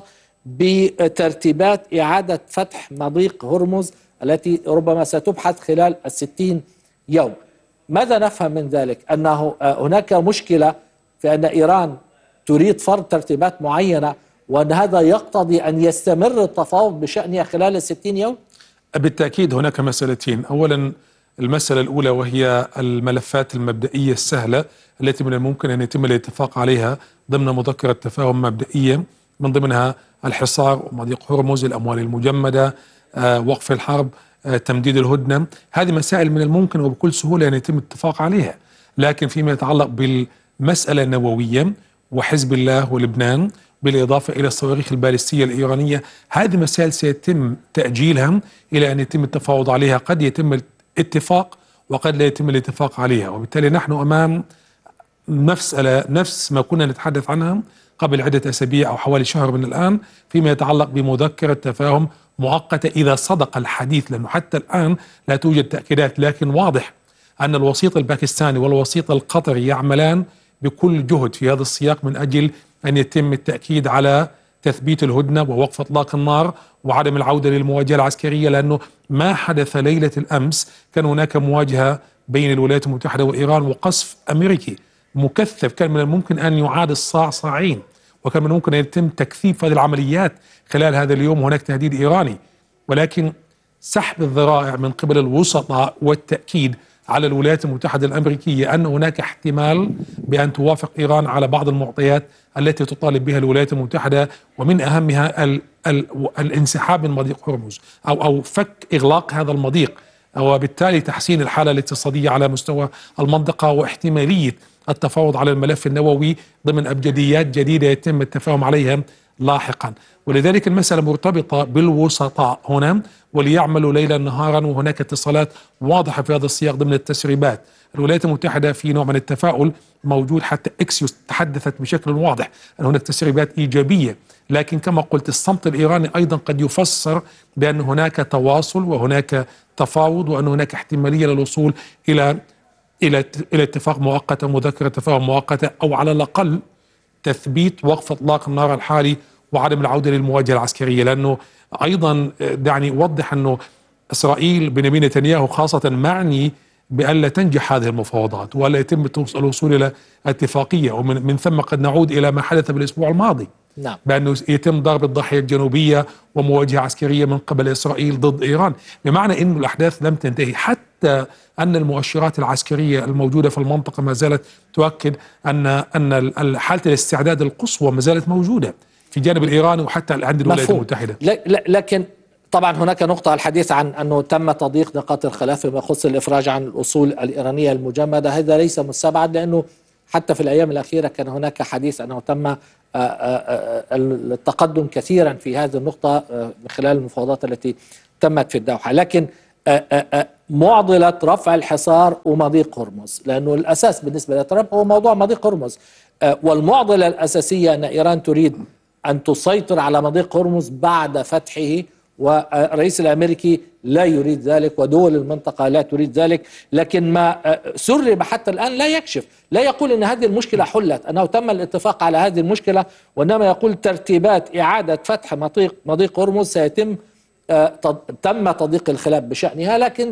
[SPEAKER 5] بترتيبات إعادة فتح مضيق هرمز التي ربما ستبحث خلال 60 يوم. ماذا نفهم من ذلك؟ أنه هناك مشكلة في أن إيران تريد فرض ترتيبات معينة، وأن هذا يقتضي أن يستمر التفاوض بشأنها خلال 60 يوم؟
[SPEAKER 9] بالتأكيد هناك مسألتين. أولا المسألة الأولى وهي الملفات المبدئية السهلة التي من الممكن أن يتم الاتفاق عليها ضمن مذكرة تفاهم مبدئية، من ضمنها الحصار ومضيق هرمز، الأموال المجمدة، وقف الحرب، تمديد الهدنة. هذه مسائل من الممكن وبكل سهولة أن يتم الاتفاق عليها. لكن فيما يتعلق بالمسألة النووية وحزب الله ولبنان بالإضافة إلى الصواريخ البالستية الإيرانية، هذه مسائل سيتم تأجيلها إلى أن يتم التفاوض عليها. قد يتم الاتفاق وقد لا يتم الاتفاق عليها، وبالتالي نحن أمام مسألة نفس ما كنا نتحدث عنها قبل عدة أسابيع أو حوالي شهر من الآن فيما يتعلق بمذكرة تفاهم مؤقتة إذا صدق الحديث، لأنه حتى الآن لا توجد تأكيدات. لكن واضح أن الوسيط الباكستاني والوسيط القطري يعملان بكل جهد في هذا السياق من أجل أن يتم التأكيد على تثبيت الهدنة ووقف إطلاق النار وعدم العودة للمواجهة العسكرية، لأنه ما حدث ليلة الأمس كان هناك مواجهة بين الولايات المتحدة وإيران وقصف أمريكي مكثف، كان من الممكن أن يعاد الصاع صاعين، وكان من الممكن أن يتم تكثيف هذه العمليات خلال هذا اليوم. هناك تهديد إيراني، ولكن سحب الذرائع من قبل الوسطاء والتأكيد على الولايات المتحدة الأمريكية أن هناك احتمال بأن توافق إيران على بعض المعطيات التي تطالب بها الولايات المتحدة، ومن أهمها الانسحاب من مضيق هرمز أو فك إغلاق هذا المضيق، وبالتالي تحسين الحالة الاقتصادية على مستوى المنطقة، واحتمالية التفاوض على الملف النووي ضمن أبجديات جديدة يتم التفاهم عليها لاحقا. ولذلك المسألة مرتبطة بالوسطاء هنا وليعملوا ليلا نهارا، وهناك اتصالات واضحة في هذا السياق ضمن التسريبات. الولايات المتحدة في نوع من التفاؤل موجود، حتى إكسيوس تحدثت بشكل واضح أن هناك تسريبات إيجابية، لكن كما قلت الصمت الإيراني أيضا قد يفسر بأن هناك تواصل وهناك تفاوض وأن هناك احتمالية للوصول إلى اتفاق مؤقت أو مذكرة تفاهم مؤقتة، أو على الأقل تثبيت وقف إطلاق النار الحالي وعدم العودة للمواجهة العسكرية. لأنه أيضا دعني أوضح أنه إسرائيل بنيامين نتنياهو خاصة معني بألا تنجح هذه المفاوضات ولا يتم الوصول إلى اتفاقية، ومن ثم قد نعود إلى ما حدث بالأسبوع الماضي
[SPEAKER 5] نعم.
[SPEAKER 9] بأنه يتم ضرب الضاحية الجنوبية ومواجهة عسكرية من قبل إسرائيل ضد إيران، بمعنى أن الأحداث لم تنتهي، حتى أن المؤشرات العسكرية الموجودة في المنطقة ما زالت تؤكد أن حالة الاستعداد القصوى ما زالت موجودة في الجانب الإيراني وحتى عند الولايات المتحدة.
[SPEAKER 5] لكن طبعا هناك نقطة الحديث عن أنه تم تضييق نقاط الخلاف فيما يخص الإفراج عن الأصول الإيرانية المجمدة. هذا ليس مستبعد، لأنه حتى في الأيام الأخيرة كان هناك حديث أنه تم التقدم كثيرا في هذه النقطة من خلال المفاوضات التي تمت في الدوحة. لكن معضلة رفع الحصار ومضيق هرمز، لأنه الأساس بالنسبة لترامب هو موضوع مضيق هرمز، والمعضلة الأساسية أن إيران تريد أن تسيطر على مضيق هرمز بعد فتحه، والرئيس الأمريكي لا يريد ذلك ودول المنطقة لا تريد ذلك. لكن ما سرب حتى الآن لا يكشف، لا يقول أن هذه المشكلة حلت، أنه تم الاتفاق على هذه المشكلة، وإنما يقول ترتيبات إعادة فتح مضيق هرمز سيتم تم تضييق الخلاف بشأنها، لكن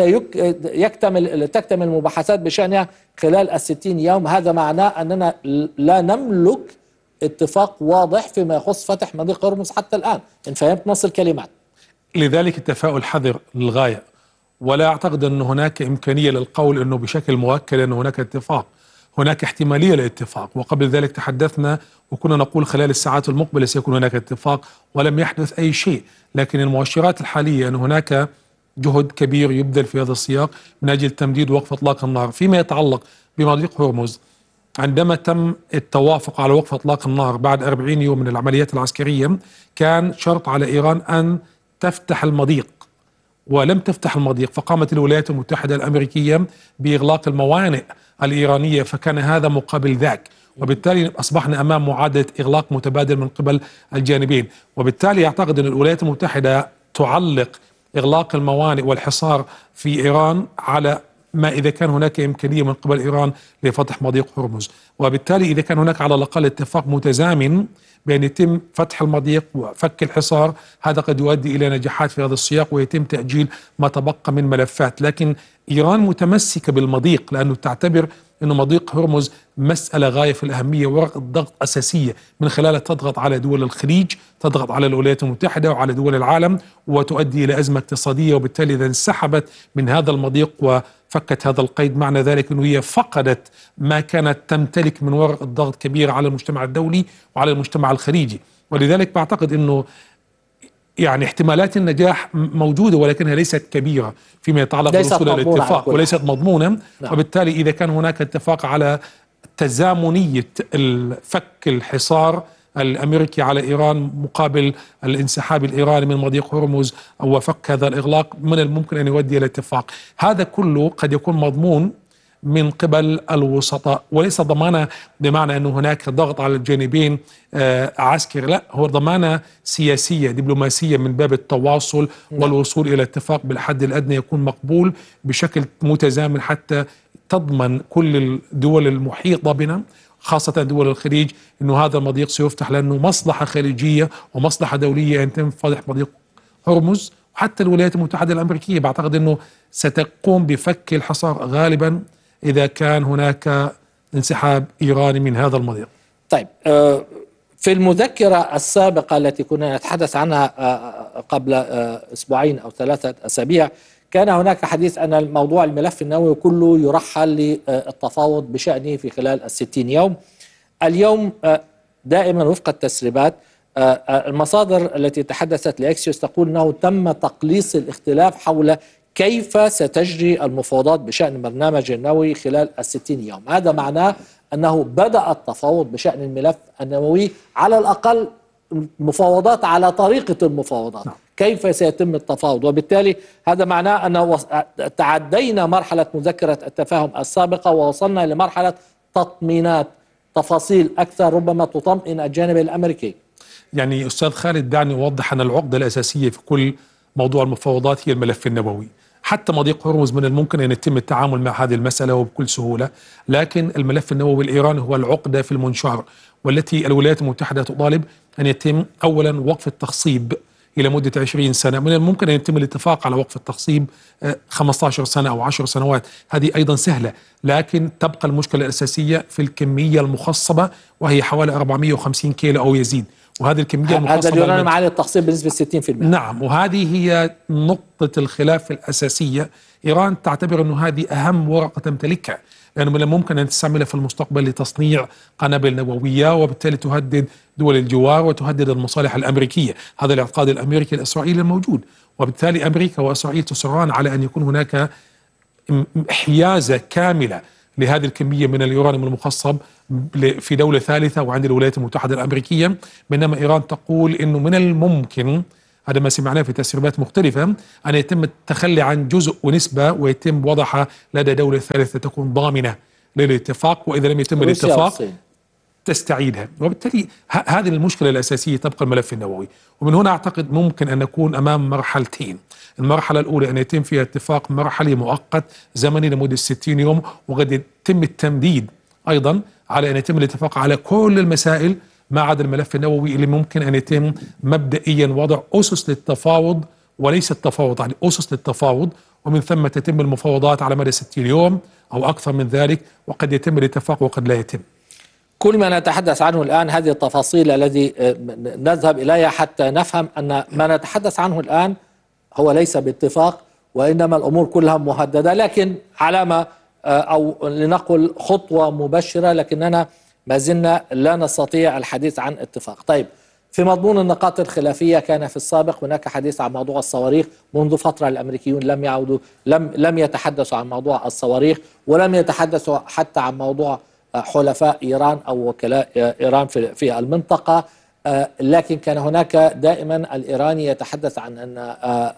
[SPEAKER 5] تكتمل المباحثات بشأنها خلال 60 يوم. هذا معناه أننا لا نملك اتفاق واضح فيما يخص فتح مضيق هرمز حتى الآن، إن فهمت نص الكلمات.
[SPEAKER 9] لذلك التفاؤل حذر للغاية، ولا أعتقد أن هناك إمكانية للقول أنه بشكل مؤكد أن هناك اتفاق. هناك احتمالية للاتفاق، وقبل ذلك تحدثنا وكنا نقول خلال الساعات المقبلة سيكون هناك اتفاق، ولم يحدث أي شيء. لكن المؤشرات الحالية أن هناك جهد كبير يبذل في هذا السياق من أجل تمديد وقف إطلاق النار. فيما يتعلق بمضيق هرمز، عندما تم التوافق على وقف إطلاق النار بعد 40 يوم من العمليات العسكرية، كان شرط على إيران أن تفتح المضيق، ولم تفتح المضيق، فقامت الولايات المتحدة الأمريكية بإغلاق الموانئ الإيرانية، فكان هذا مقابل ذاك، وبالتالي أصبحنا أمام معادلة إغلاق متبادل من قبل الجانبين. وبالتالي أعتقد أن الولايات المتحدة تعلق إغلاق الموانئ والحصار في إيران على ما إذا كان هناك إمكانية من قبل إيران لفتح مضيق هرمز، وبالتالي إذا كان هناك على الأقل اتفاق متزامن بأن يتم فتح المضيق وفك الحصار، هذا قد يؤدي إلى نجاحات في هذا السياق ويتم تأجيل ما تبقى من ملفات. لكن إيران متمسكة بالمضيق لأنه تعتبر أن مضيق هرمز مسألة غاية في الأهمية ورقة ضغط أساسية من خلالها تضغط على دول الخليج، تضغط على الولايات المتحدة وعلى دول العالم، وتؤدي إلى أزمة اقتصادية. وبالتالي إذا انسحبت من هذا المضيق وفكت هذا القيد، معنى ذلك أنه هي فقدت ما كانت تمتلك من ورقة ضغط كبيرة على المجتمع الدولي وعلى المجتمع الخليجي. ولذلك بعتقد أنه يعني احتمالات النجاح موجودة، ولكنها ليست كبيرة فيما يتعلق بالوصول إلى الاتفاق، وليست مضمونة. نعم. وبالتالي إذا كان هناك اتفاق على تزامنية فك الحصار الأمريكي على إيران مقابل الانسحاب الإيراني من مضيق هرمز أو فك هذا الإغلاق، من الممكن أن يؤدي إلى اتفاق. هذا كله قد يكون مضمون من قبل الوسطاء، وليس ضمانة بمعنى أنه هناك ضغط على الجانبين عسكري، لا، هو ضمانة سياسية دبلوماسية من باب التواصل والوصول إلى اتفاق بالحد الأدنى يكون مقبول بشكل متزامن، حتى تضمن كل الدول المحيطة بنا خاصة دول الخليج أنه هذا المضيق سيفتح، لأنه مصلحة خليجية ومصلحة دولية أن تم فتح مضيق هرمز. وحتى الولايات المتحدة الأمريكية بعتقد أنه ستقوم بفك الحصار غالبا إذا كان هناك انسحاب إيراني من هذا المضيق.
[SPEAKER 5] طيب، في المذكرة السابقة التي كنا نتحدث عنها قبل أسبوعين أو 3 أسابيع، كان هناك حديث أن الموضوع الملف النووي كله يرحل للتفاوض بشأنه في خلال 60 يوم. اليوم دائما وفق التسريبات المصادر التي تحدثت لأكسيوس تقول أنه تم تقليص الاختلاف حول كيف ستجري المفاوضات بشأن برنامج النووي خلال 60 يوم. هذا معناه أنه بدأ التفاوض بشأن الملف النووي، على الأقل مفاوضات على طريقة المفاوضات. كيف سيتم التفاوض، وبالتالي هذا معناه أن تعدينا مرحلة مذكرة التفاهم السابقة ووصلنا لمرحلة تطمينات، تفاصيل أكثر ربما تطمئن الجانب الأمريكي.
[SPEAKER 9] يعني أستاذ خالد، دعني أوضح أن العقدة الأساسية في كل موضوع المفاوضات هي الملف النووي. حتى مضيق هرمز من الممكن أن يتم التعامل مع هذه المسألة وبكل سهولة، لكن الملف النووي الإيراني هو العقدة في المنشار، والتي الولايات المتحدة تطالب أن يتم أولا وقف التخصيب، إلى مدة 20 سنة، من الممكن أن يتم الاتفاق على وقف التخصيب 15 سنة أو 10 سنوات، هذه أيضا سهلة. لكن تبقى المشكلة الأساسية في الكمية المخصبة، وهي حوالي 450 كيلو أو يزيد، وهذه الكمية المخصبة
[SPEAKER 5] هذا اليورانيوم عالي التخصيب بنسبة 60%.
[SPEAKER 9] نعم، وهذه هي نقطة الخلاف الأساسية. إيران تعتبر أنه هذه أهم ورقة تمتلكها، لأنه من الممكن أن تستعملها في المستقبل لتصنيع قنابل نووية، وبالتالي تهدد دول الجوار وتهدد المصالح الأمريكية. هذا الاعتقاد الأمريكي الإسرائيلي الموجود، وبالتالي أمريكا وإسرائيل تصران على أن يكون هناك حيازة كاملة لهذه الكمية من اليورانيوم المخصب في دولة ثالثة وعند الولايات المتحدة الأمريكية، بينما إيران تقول أنه من الممكن، هذا ما سمعناه في تسريبات مختلفة، أن يتم التخلي عن جزء ونسبة ويتم وضعها لدى دولة ثالثة تكون ضامنة للاتفاق، وإذا لم يتم الاتفاق تستعيدها. وبالتالي هذه المشكلة الأساسية تبقى الملف النووي. ومن هنا أعتقد ممكن أن نكون أمام مرحلتين. المرحلة الأولى أن يتم فيها اتفاق مرحلي مؤقت زمني لمدة 60 يوم، وقد يتم التمديد أيضا على أن يتم الاتفاق على كل المسائل ما عدا الملف النووي، اللي ممكن أن يتم مبدئيا وضع أسس للتفاوض، وليس التفاوض، يعني أسس للتفاوض، ومن ثم تتم المفاوضات على مدى 60 يوم أو أكثر من ذلك، وقد يتم الاتفاق وقد لا يتم.
[SPEAKER 5] كل ما نتحدث عنه الآن هذه التفاصيل الذي نذهب إليها حتى نفهم أن ما نتحدث عنه الآن هو ليس باتفاق، وإنما الأمور كلها مهددة، لكن علامة أو لنقل خطوة مبشرة، لكننا ما زلنا لا نستطيع الحديث عن اتفاق. طيب، في مضمون النقاط الخلافية كان في السابق هناك حديث عن موضوع الصواريخ. منذ فترة الأمريكيون لم يتحدثوا عن موضوع الصواريخ، ولم يتحدثوا حتى عن موضوع حلفاء إيران أو وكلاء إيران في المنطقة، لكن كان هناك دائما الإيراني يتحدث عن أن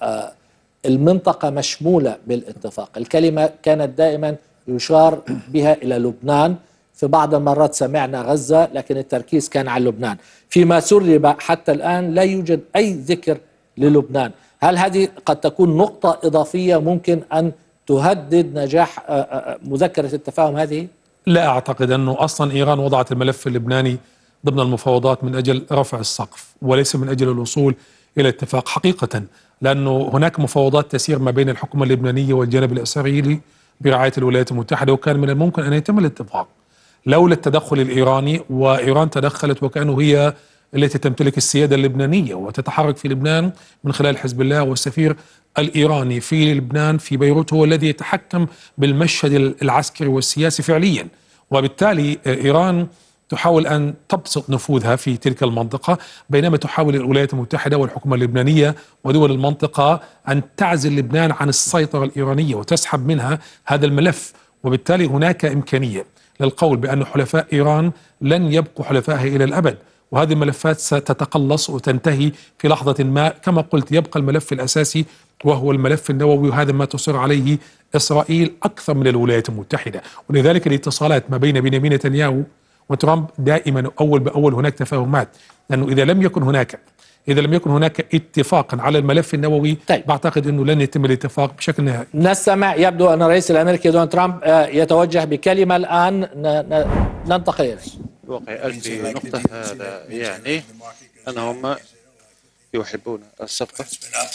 [SPEAKER 5] المنطقة مشمولة بالاتفاق. الكلمة كانت دائما يشار بها إلى لبنان، في بعض المرات سمعنا غزة، لكن التركيز كان على لبنان. فيما سرب حتى الآن لا يوجد أي ذكر للبنان. هل هذه قد تكون نقطة إضافية ممكن أن تهدد نجاح مذكرة التفاهم هذه؟
[SPEAKER 9] لا أعتقد. أنه أصلا إيران وضعت الملف اللبناني ضمن المفاوضات من أجل رفع السقف، وليس من أجل الوصول إلى اتفاق حقيقة، لأنه هناك مفاوضات تسير ما بين الحكومة اللبنانية والجانب الإسرائيلي برعاية الولايات المتحدة، وكان من الممكن أن يتم الاتفاق لولا التدخل الإيراني. وإيران تدخلت وكأنه هي التي تمتلك السيادة اللبنانية وتتحرك في لبنان من خلال حزب الله، والسفير الإيراني في لبنان في بيروت هو الذي يتحكم بالمشهد العسكري والسياسي فعليا. وبالتالي إيران تحاول أن تبسط نفوذها في تلك المنطقة، بينما تحاول الولايات المتحدة والحكومة اللبنانية ودول المنطقة أن تعزل لبنان عن السيطرة الإيرانية وتسحب منها هذا الملف. وبالتالي هناك إمكانية للقول بأن حلفاء إيران لن يبقوا حلفائها إلى الأبد، وهذه الملفات ستتقلص وتنتهي في لحظة ما. كما قلت، يبقى الملف الأساسي وهو الملف النووي، وهذا ما تصر عليه إسرائيل أكثر من الولايات المتحدة. ولذلك الاتصالات ما بين بنيامين نتنياهو وترامب دائما أول بأول هناك تفاهمات، لأنه إذا لم يكن هناك اتفاق على الملف النووي،
[SPEAKER 5] طيب،
[SPEAKER 9] بعتقد أنه لن يتم الاتفاق بشكل نهائي.
[SPEAKER 5] نستمع. يبدو أن الرئيس الأمريكي دونالد ترامب يتوجه بكلمة الآن، ننتقل إليه.
[SPEAKER 10] واقع ألفي نقطة، هذا يعني أنهم يحبون الصفقة،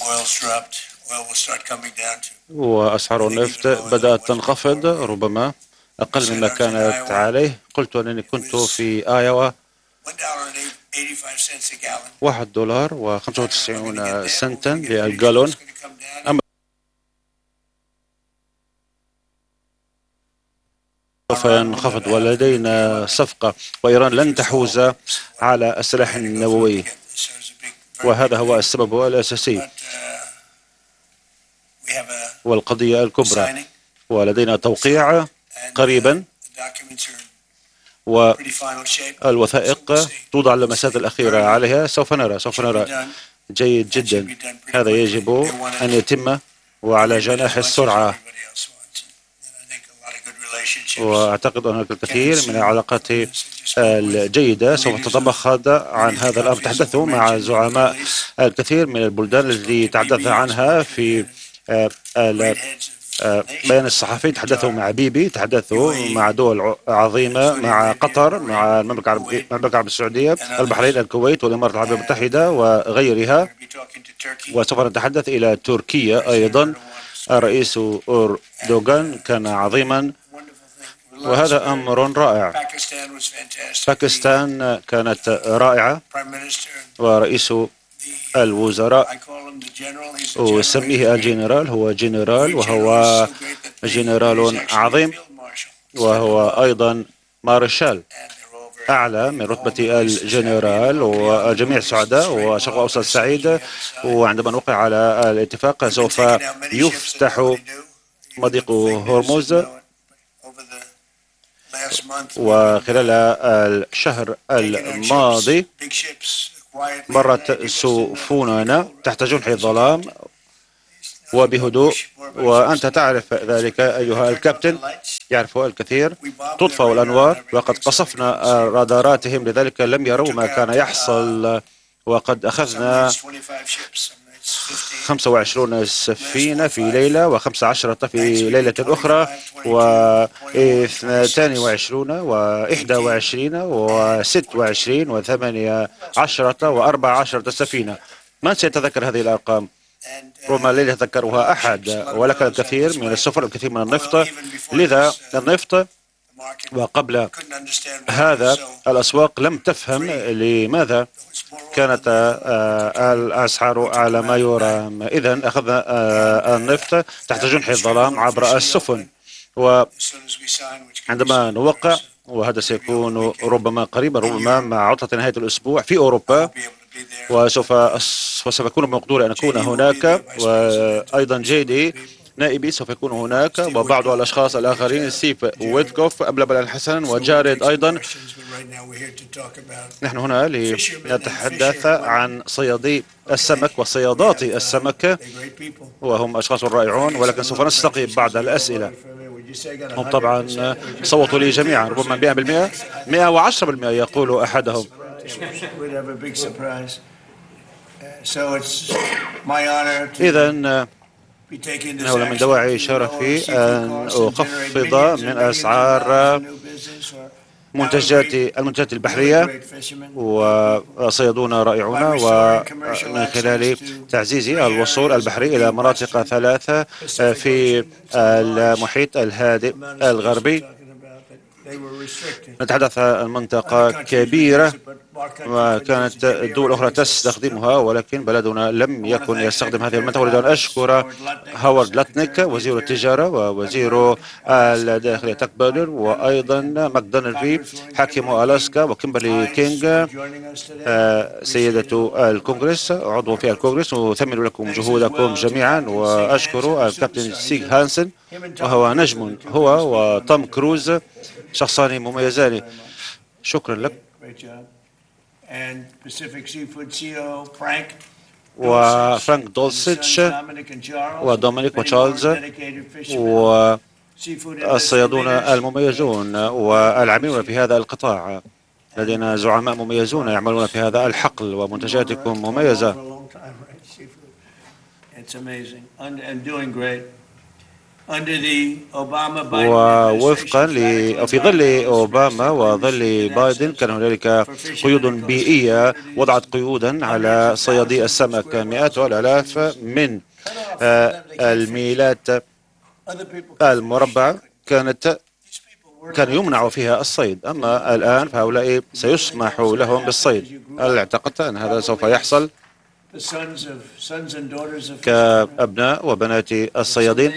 [SPEAKER 10] وأسعار النفط بدأت تنخفض ربما أقل مما كانت عليه. قلت أنني كنت في آيوا $1.95 للجالون، أما سوف ينخفض، ولدينا صفقة، وإيران لن تحوز على السلاح النووي، وهذا هو السبب الأساسي والقضية الكبرى. ولدينا توقيع قريبا، والوثائق توضع اللمسات الأخيرة عليها. سوف نرى جيد جدا. هذا يجب أن يتم وعلى جناح السرعة، وأعتقد أن هناك الكثير من العلاقات الجيدة سوف تتبخض عن هذا الأمر. تحدثوا مع زعماء الكثير من البلدان التي تحدث عنها في بيان الصحفي تحدثوا مع بيبي، تحدثوا مع دول عظيمة، مع قطر، مع المملكة العربية السعودية، البحرين، الكويت والإمارات العربية المتحدة وغيرها. وسوف نتحدث إلى تركيا أيضا. الرئيس أردوغان كان عظيما وهذا أمر رائع. باكستان كانت رائعة ورئيس الوزراء أسميه الجنرال، هو جنرال وهو جنرال عظيم وهو أيضا مارشال أعلى من رتبة الجنرال، والجميع سعداء وشرق الأوسط سعيد. وعندما نوقع على الاتفاق سوف يفتح مضيق هرمز، وخلال الشهر الماضي مرت سفننا تحت جنح الظلام وبهدوء، وأنت تعرف ذلك أيها الكابتن، يعرف الكثير. تطفأ الأنوار وقد قصفنا راداراتهم، لذلك لم يروا ما كان يحصل. وقد أخذنا 25 سفينة في ليلة و15 في ليلة أخرى و22 و21 و26 و18 و14 سفينة. من سيتذكر هذه الأرقام؟ ربما لا يتذكرها أحد، ولكن الكثير من السفن، الكثير من النفط. لذا النفط وقبل هذا الأسواق لم تفهم لماذا كانت الأسعار على ما يرام. إذن أخذنا النفط تحت جنح الظلام عبر السفن، وعندما نوقع، وهذا سيكون ربما قريبا، ربما مع عطلة نهاية الأسبوع في أوروبا، وسوف أكون بمقدوري أن أكون هناك، وأيضا جيدي نائبي سوف يكون هناك، وبعض الأشخاص الآخرين، ستيف ويتكوف، أبلبل الحسن، وجاريد أيضا. نحن هنا لنتحدث عن صيادي السمك وصيادات السمك، وهم أشخاص رائعون، ولكن سوف نستقي بعض الأسئلة. هم طبعا صوتوا لي جميعا، ربما 100%، 110% يقول أحدهم. إذن إنه من دواعي شرفي أن أخفض من أسعار المنتجات البحرية، وصيادون رائعون، ومن خلال تعزيز الوصول البحري إلى مناطق 3 في المحيط الهادئ الغربي. نتحدث عن منطقة كبيرة وكانت دول أخرى تستخدمها، ولكن بلدنا لم يكن يستخدم هذه المنطقة. أريد أن أشكر هوارد لاتنيك وزير التجارة ووزير الداخلية تاك بودر، وأيضا ماكدونالد حاكم ألاسكا، وكيمبرلي كينغ سيدة الكونغرس، عضو في الكونغرس. أثمن لكم جهودكم جميعا، وأشكر الكابتن سيغ هانسن وهو نجم، هو وتوم كروز شخصان مميزان. شكرا لك. وفرانك دولسيتش ودومينيك وتشارلز والصيادون المميزون والعاملون في هذا القطاع. لدينا زعماء مميزون يعملون في هذا الحقل، ومنتجاتكم مميزة. ووفقا في ظل أوباما وظل بايدن كان هنالك قيود بيئية وضعت قيودا على صيادي السمك. مئات الآلاف من الميلات المربعة كان يمنع فيها الصيد، أما الآن فهؤلاء سيسمح لهم بالصيد. هل اعتقدت أن هذا سوف يحصل؟ كأبناء وبنات الصيادين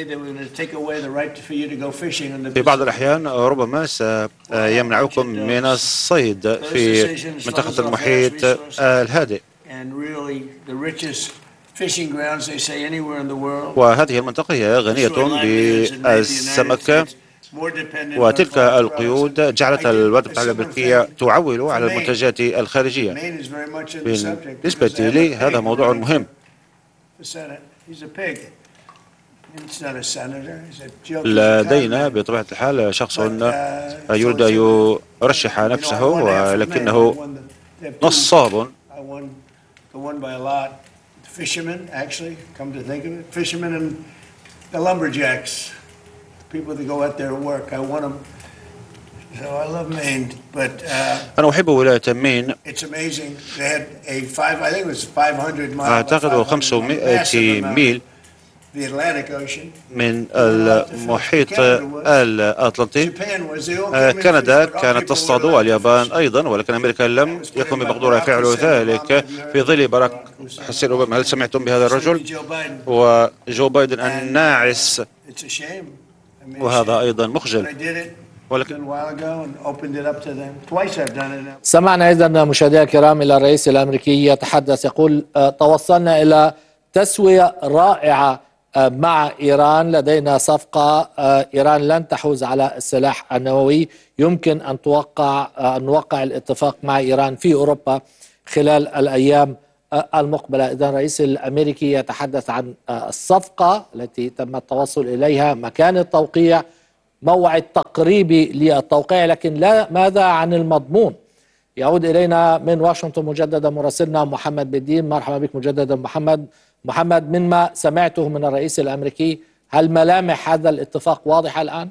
[SPEAKER 10] في بعض الأحيان ربما سيمنعكم من الصيد في منطقة المحيط الهادئ، وهذه المنطقة هي غنية بالسمك، وتلك القيود جعلت الولايات المتحدة الأمريكية تعول على المنتجات الخارجية. بالنسبة لي هذا موضوع مهم. لدينا بطبيعة الحال شخص يريد أن يرشح نفسه ولكنه نصاب.
[SPEAKER 11] the lumberjacks, the people that go out there to work. I want them. So I love Maine, but
[SPEAKER 10] أنا أحب ولاية مين.
[SPEAKER 11] it's amazing. They had I think it was 500 miles.
[SPEAKER 10] أعتقد 500 ميل
[SPEAKER 11] The Atlantic Ocean.
[SPEAKER 10] من المحيط الأطلنطي. كندا كانت تصطاد واليابان أيضا، ولكن أمريكا لم يكن بمقدورها فعل ذلك في ظل باراك حسين أوباما. هل سمعتم بهذا الرجل؟ وجو بايدن الناعس، وهذا أيضا مخجل. ولكن
[SPEAKER 5] سمعنا إذا مشاهدينا الكرام إلى الرئيس الأمريكي يتحدث، يقول توصلنا إلى تسوية رائعة مع إيران، لدينا صفقة، إيران لن تحوز على السلاح النووي، يمكن أن نوقع الاتفاق مع إيران في أوروبا خلال الأيام المقبلة. إذا الرئيس الأمريكي يتحدث عن الصفقة التي تم التوصل إليها، مكان التوقيع، موعد تقريبي للتوقيع، لكن لا ماذا عن المضمون؟ يعود إلينا من واشنطن مجددا مراسلنا محمد بالدين. مرحبا بك مجددا محمد، مما سمعته من الرئيس الأمريكي، هل ملامح هذا الاتفاق واضحة الآن؟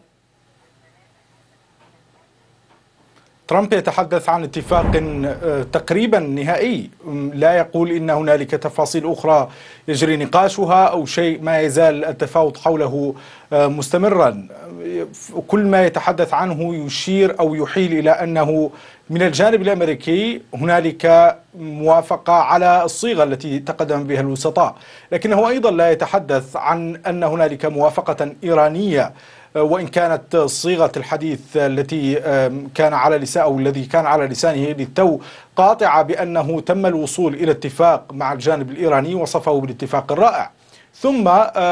[SPEAKER 7] ترامب يتحدث عن اتفاق تقريبا نهائي، لا يقول إن هنالك تفاصيل أخرى يجري نقاشها أو شيء، ما يزال التفاوض حوله مستمرا. كل ما يتحدث عنه يشير أو يحيل إلى أنه من الجانب الأمريكي هنالك موافقة على الصيغة التي تقدم بها الوسطاء، لكنه أيضا لا يتحدث عن أن هنالك موافقة إيرانية، وإن كانت صيغة الحديث التي كان على لسانه أو الذي كان على لسانه للتو قاطعة بأنه تم الوصول إلى اتفاق مع الجانب الإيراني، وصفه بالاتفاق الرائع. ثم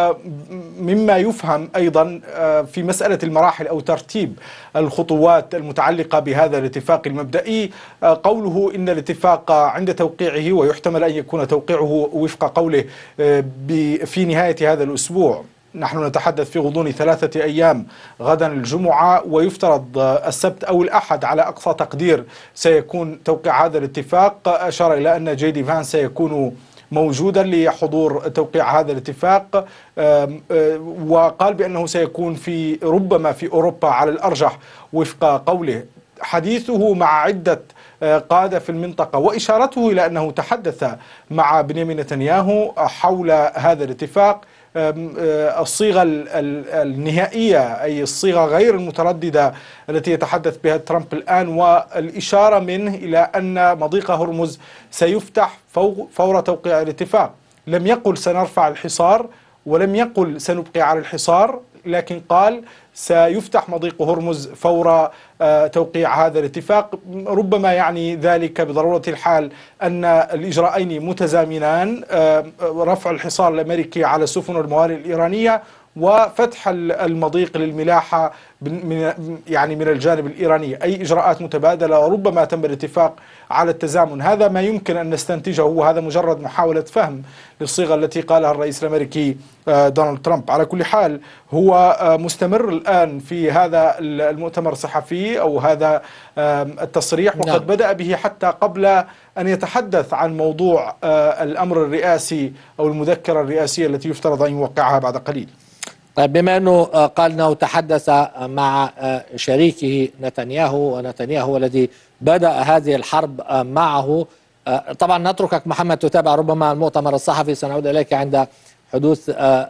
[SPEAKER 7] مما يفهم أيضا في مسألة المراحل أو ترتيب الخطوات المتعلقة بهذا الاتفاق المبدئي، قوله إن الاتفاق عند توقيعه، ويحتمل أن يكون توقيعه وفق قوله في نهاية هذا الأسبوع. نحن نتحدث في غضون 3 أيام، غدا الجمعة ويفترض السبت أو الأحد على أقصى تقدير سيكون توقيع هذا الاتفاق. أشار إلى أن جي دي فانس سيكون موجودا لحضور توقيع هذا الاتفاق، وقال بأنه سيكون ربما في أوروبا على الأرجح وفق قوله. حديثه مع عدة قادة في المنطقة وإشارته إلى أنه تحدث مع بنيامين نتنياهو حول هذا الاتفاق، الصيغة النهائية أي الصيغة غير المترددة التي يتحدث بها ترامب الآن، والإشارة منه إلى أن مضيق هرمز سيفتح فور توقيع الاتفاق. لم يقل سنرفع الحصار ولم يقل سنبقي على الحصار، لكن قال سيفتح مضيق هرمز فور توقيع هذا الاتفاق. ربما يعني ذلك بضرورة الحال أن الإجراءين متزامنان، رفع الحصار الأمريكي على السفن والموانئ الإيرانية وفتح المضيق للملاحة من الجانب الإيراني، أي إجراءات متبادلة، وربما تم الاتفاق على التزامن. هذا ما يمكن أن نستنتجه، وهذا مجرد محاولة فهم للصيغة التي قالها الرئيس الأمريكي دونالد ترامب. على كل حال هو مستمر الآن في هذا المؤتمر الصحفي أو هذا التصريح، وقد بدأ به حتى قبل أن يتحدث عن موضوع الأمر الرئاسي أو المذكرة الرئاسية التي يفترض أن يوقعها بعد قليل.
[SPEAKER 5] طيب، بما أنه قال أنه تحدث مع شريكه نتنياهو، ونتنياهو الذي بدأ هذه الحرب معه، طبعا نتركك محمد تتابع ربما المؤتمر الصحفي، سنعود إليك عند حدوث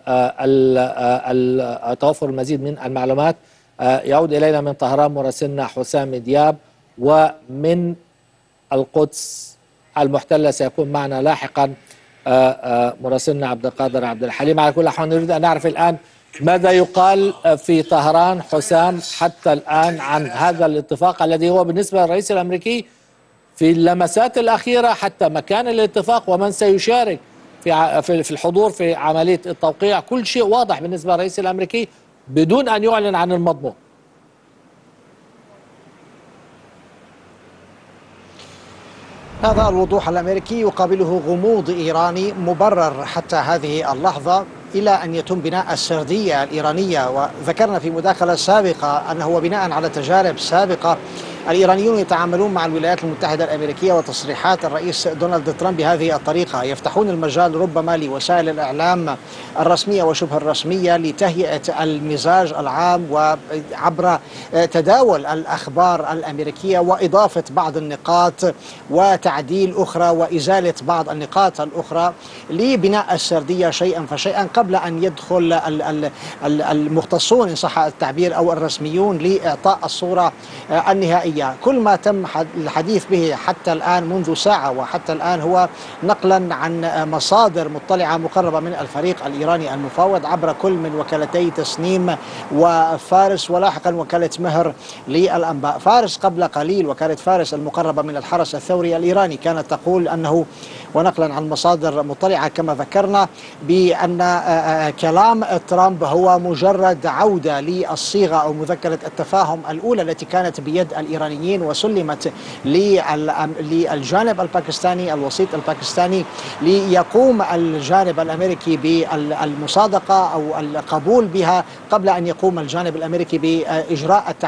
[SPEAKER 5] توفر المزيد من المعلومات. يعود إلينا من طهران مراسلنا حسام دياب، ومن القدس المحتلة سيكون معنا لاحقا مراسلنا عبد القادر عبد الحليم. على كل حال نريد أن نعرف الآن ماذا يقال في طهران حسام حتى الآن عن هذا الاتفاق الذي هو بالنسبة للرئيس الأمريكي في اللمسات الأخيرة، حتى مكان الاتفاق ومن سيشارك في الحضور في عملية التوقيع. كل شيء واضح بالنسبة للرئيس الأمريكي بدون أن يعلن عن المضمون.
[SPEAKER 6] هذا الوضوح الأمريكي يقابله غموض إيراني مبرر حتى هذه اللحظة إلى أن يتم بناء السردية الإيرانية. وذكرنا في مداخلة سابقة أنه بناء على تجارب سابقة الإيرانيون يتعاملون مع الولايات المتحدة الأمريكية وتصريحات الرئيس دونالد ترامب بهذه الطريقة، يفتحون المجال ربما لوسائل الإعلام الرسمية وشبه الرسمية لتهيئة المزاج العام وعبر تداول الأخبار الأمريكية وإضافة بعض النقاط وتعديل أخرى وإزالة بعض النقاط الأخرى لبناء السردية شيئا فشيئا قبل أن يدخل المختصون إن صح التعبير أو الرسميون لإعطاء الصورة النهائية. كل ما تم الحديث به حتى الآن منذ ساعة وحتى الآن هو نقلا عن مصادر مطلعة مقربة من الفريق الإيراني المفاوض عبر كل من وكالتي تسنيم وفارس ولاحقا وكالة مهر للأنباء. فارس قبل قليل، وكالة فارس المقربة من الحرس الثوري الإيراني، كانت تقول أنه ونقلا عن مصادر مطلعة كما ذكرنا بأن كلام ترامب هو مجرد عودة للصيغة أو مذكرة التفاهم الأولى التي كانت بيد الإيرانيين وسلمت للجانب الباكستاني الوسيط الباكستاني ليقوم الجانب الأمريكي بالمصادقة أو القبول بها قبل أن يقوم الجانب الأمريكي بإجراء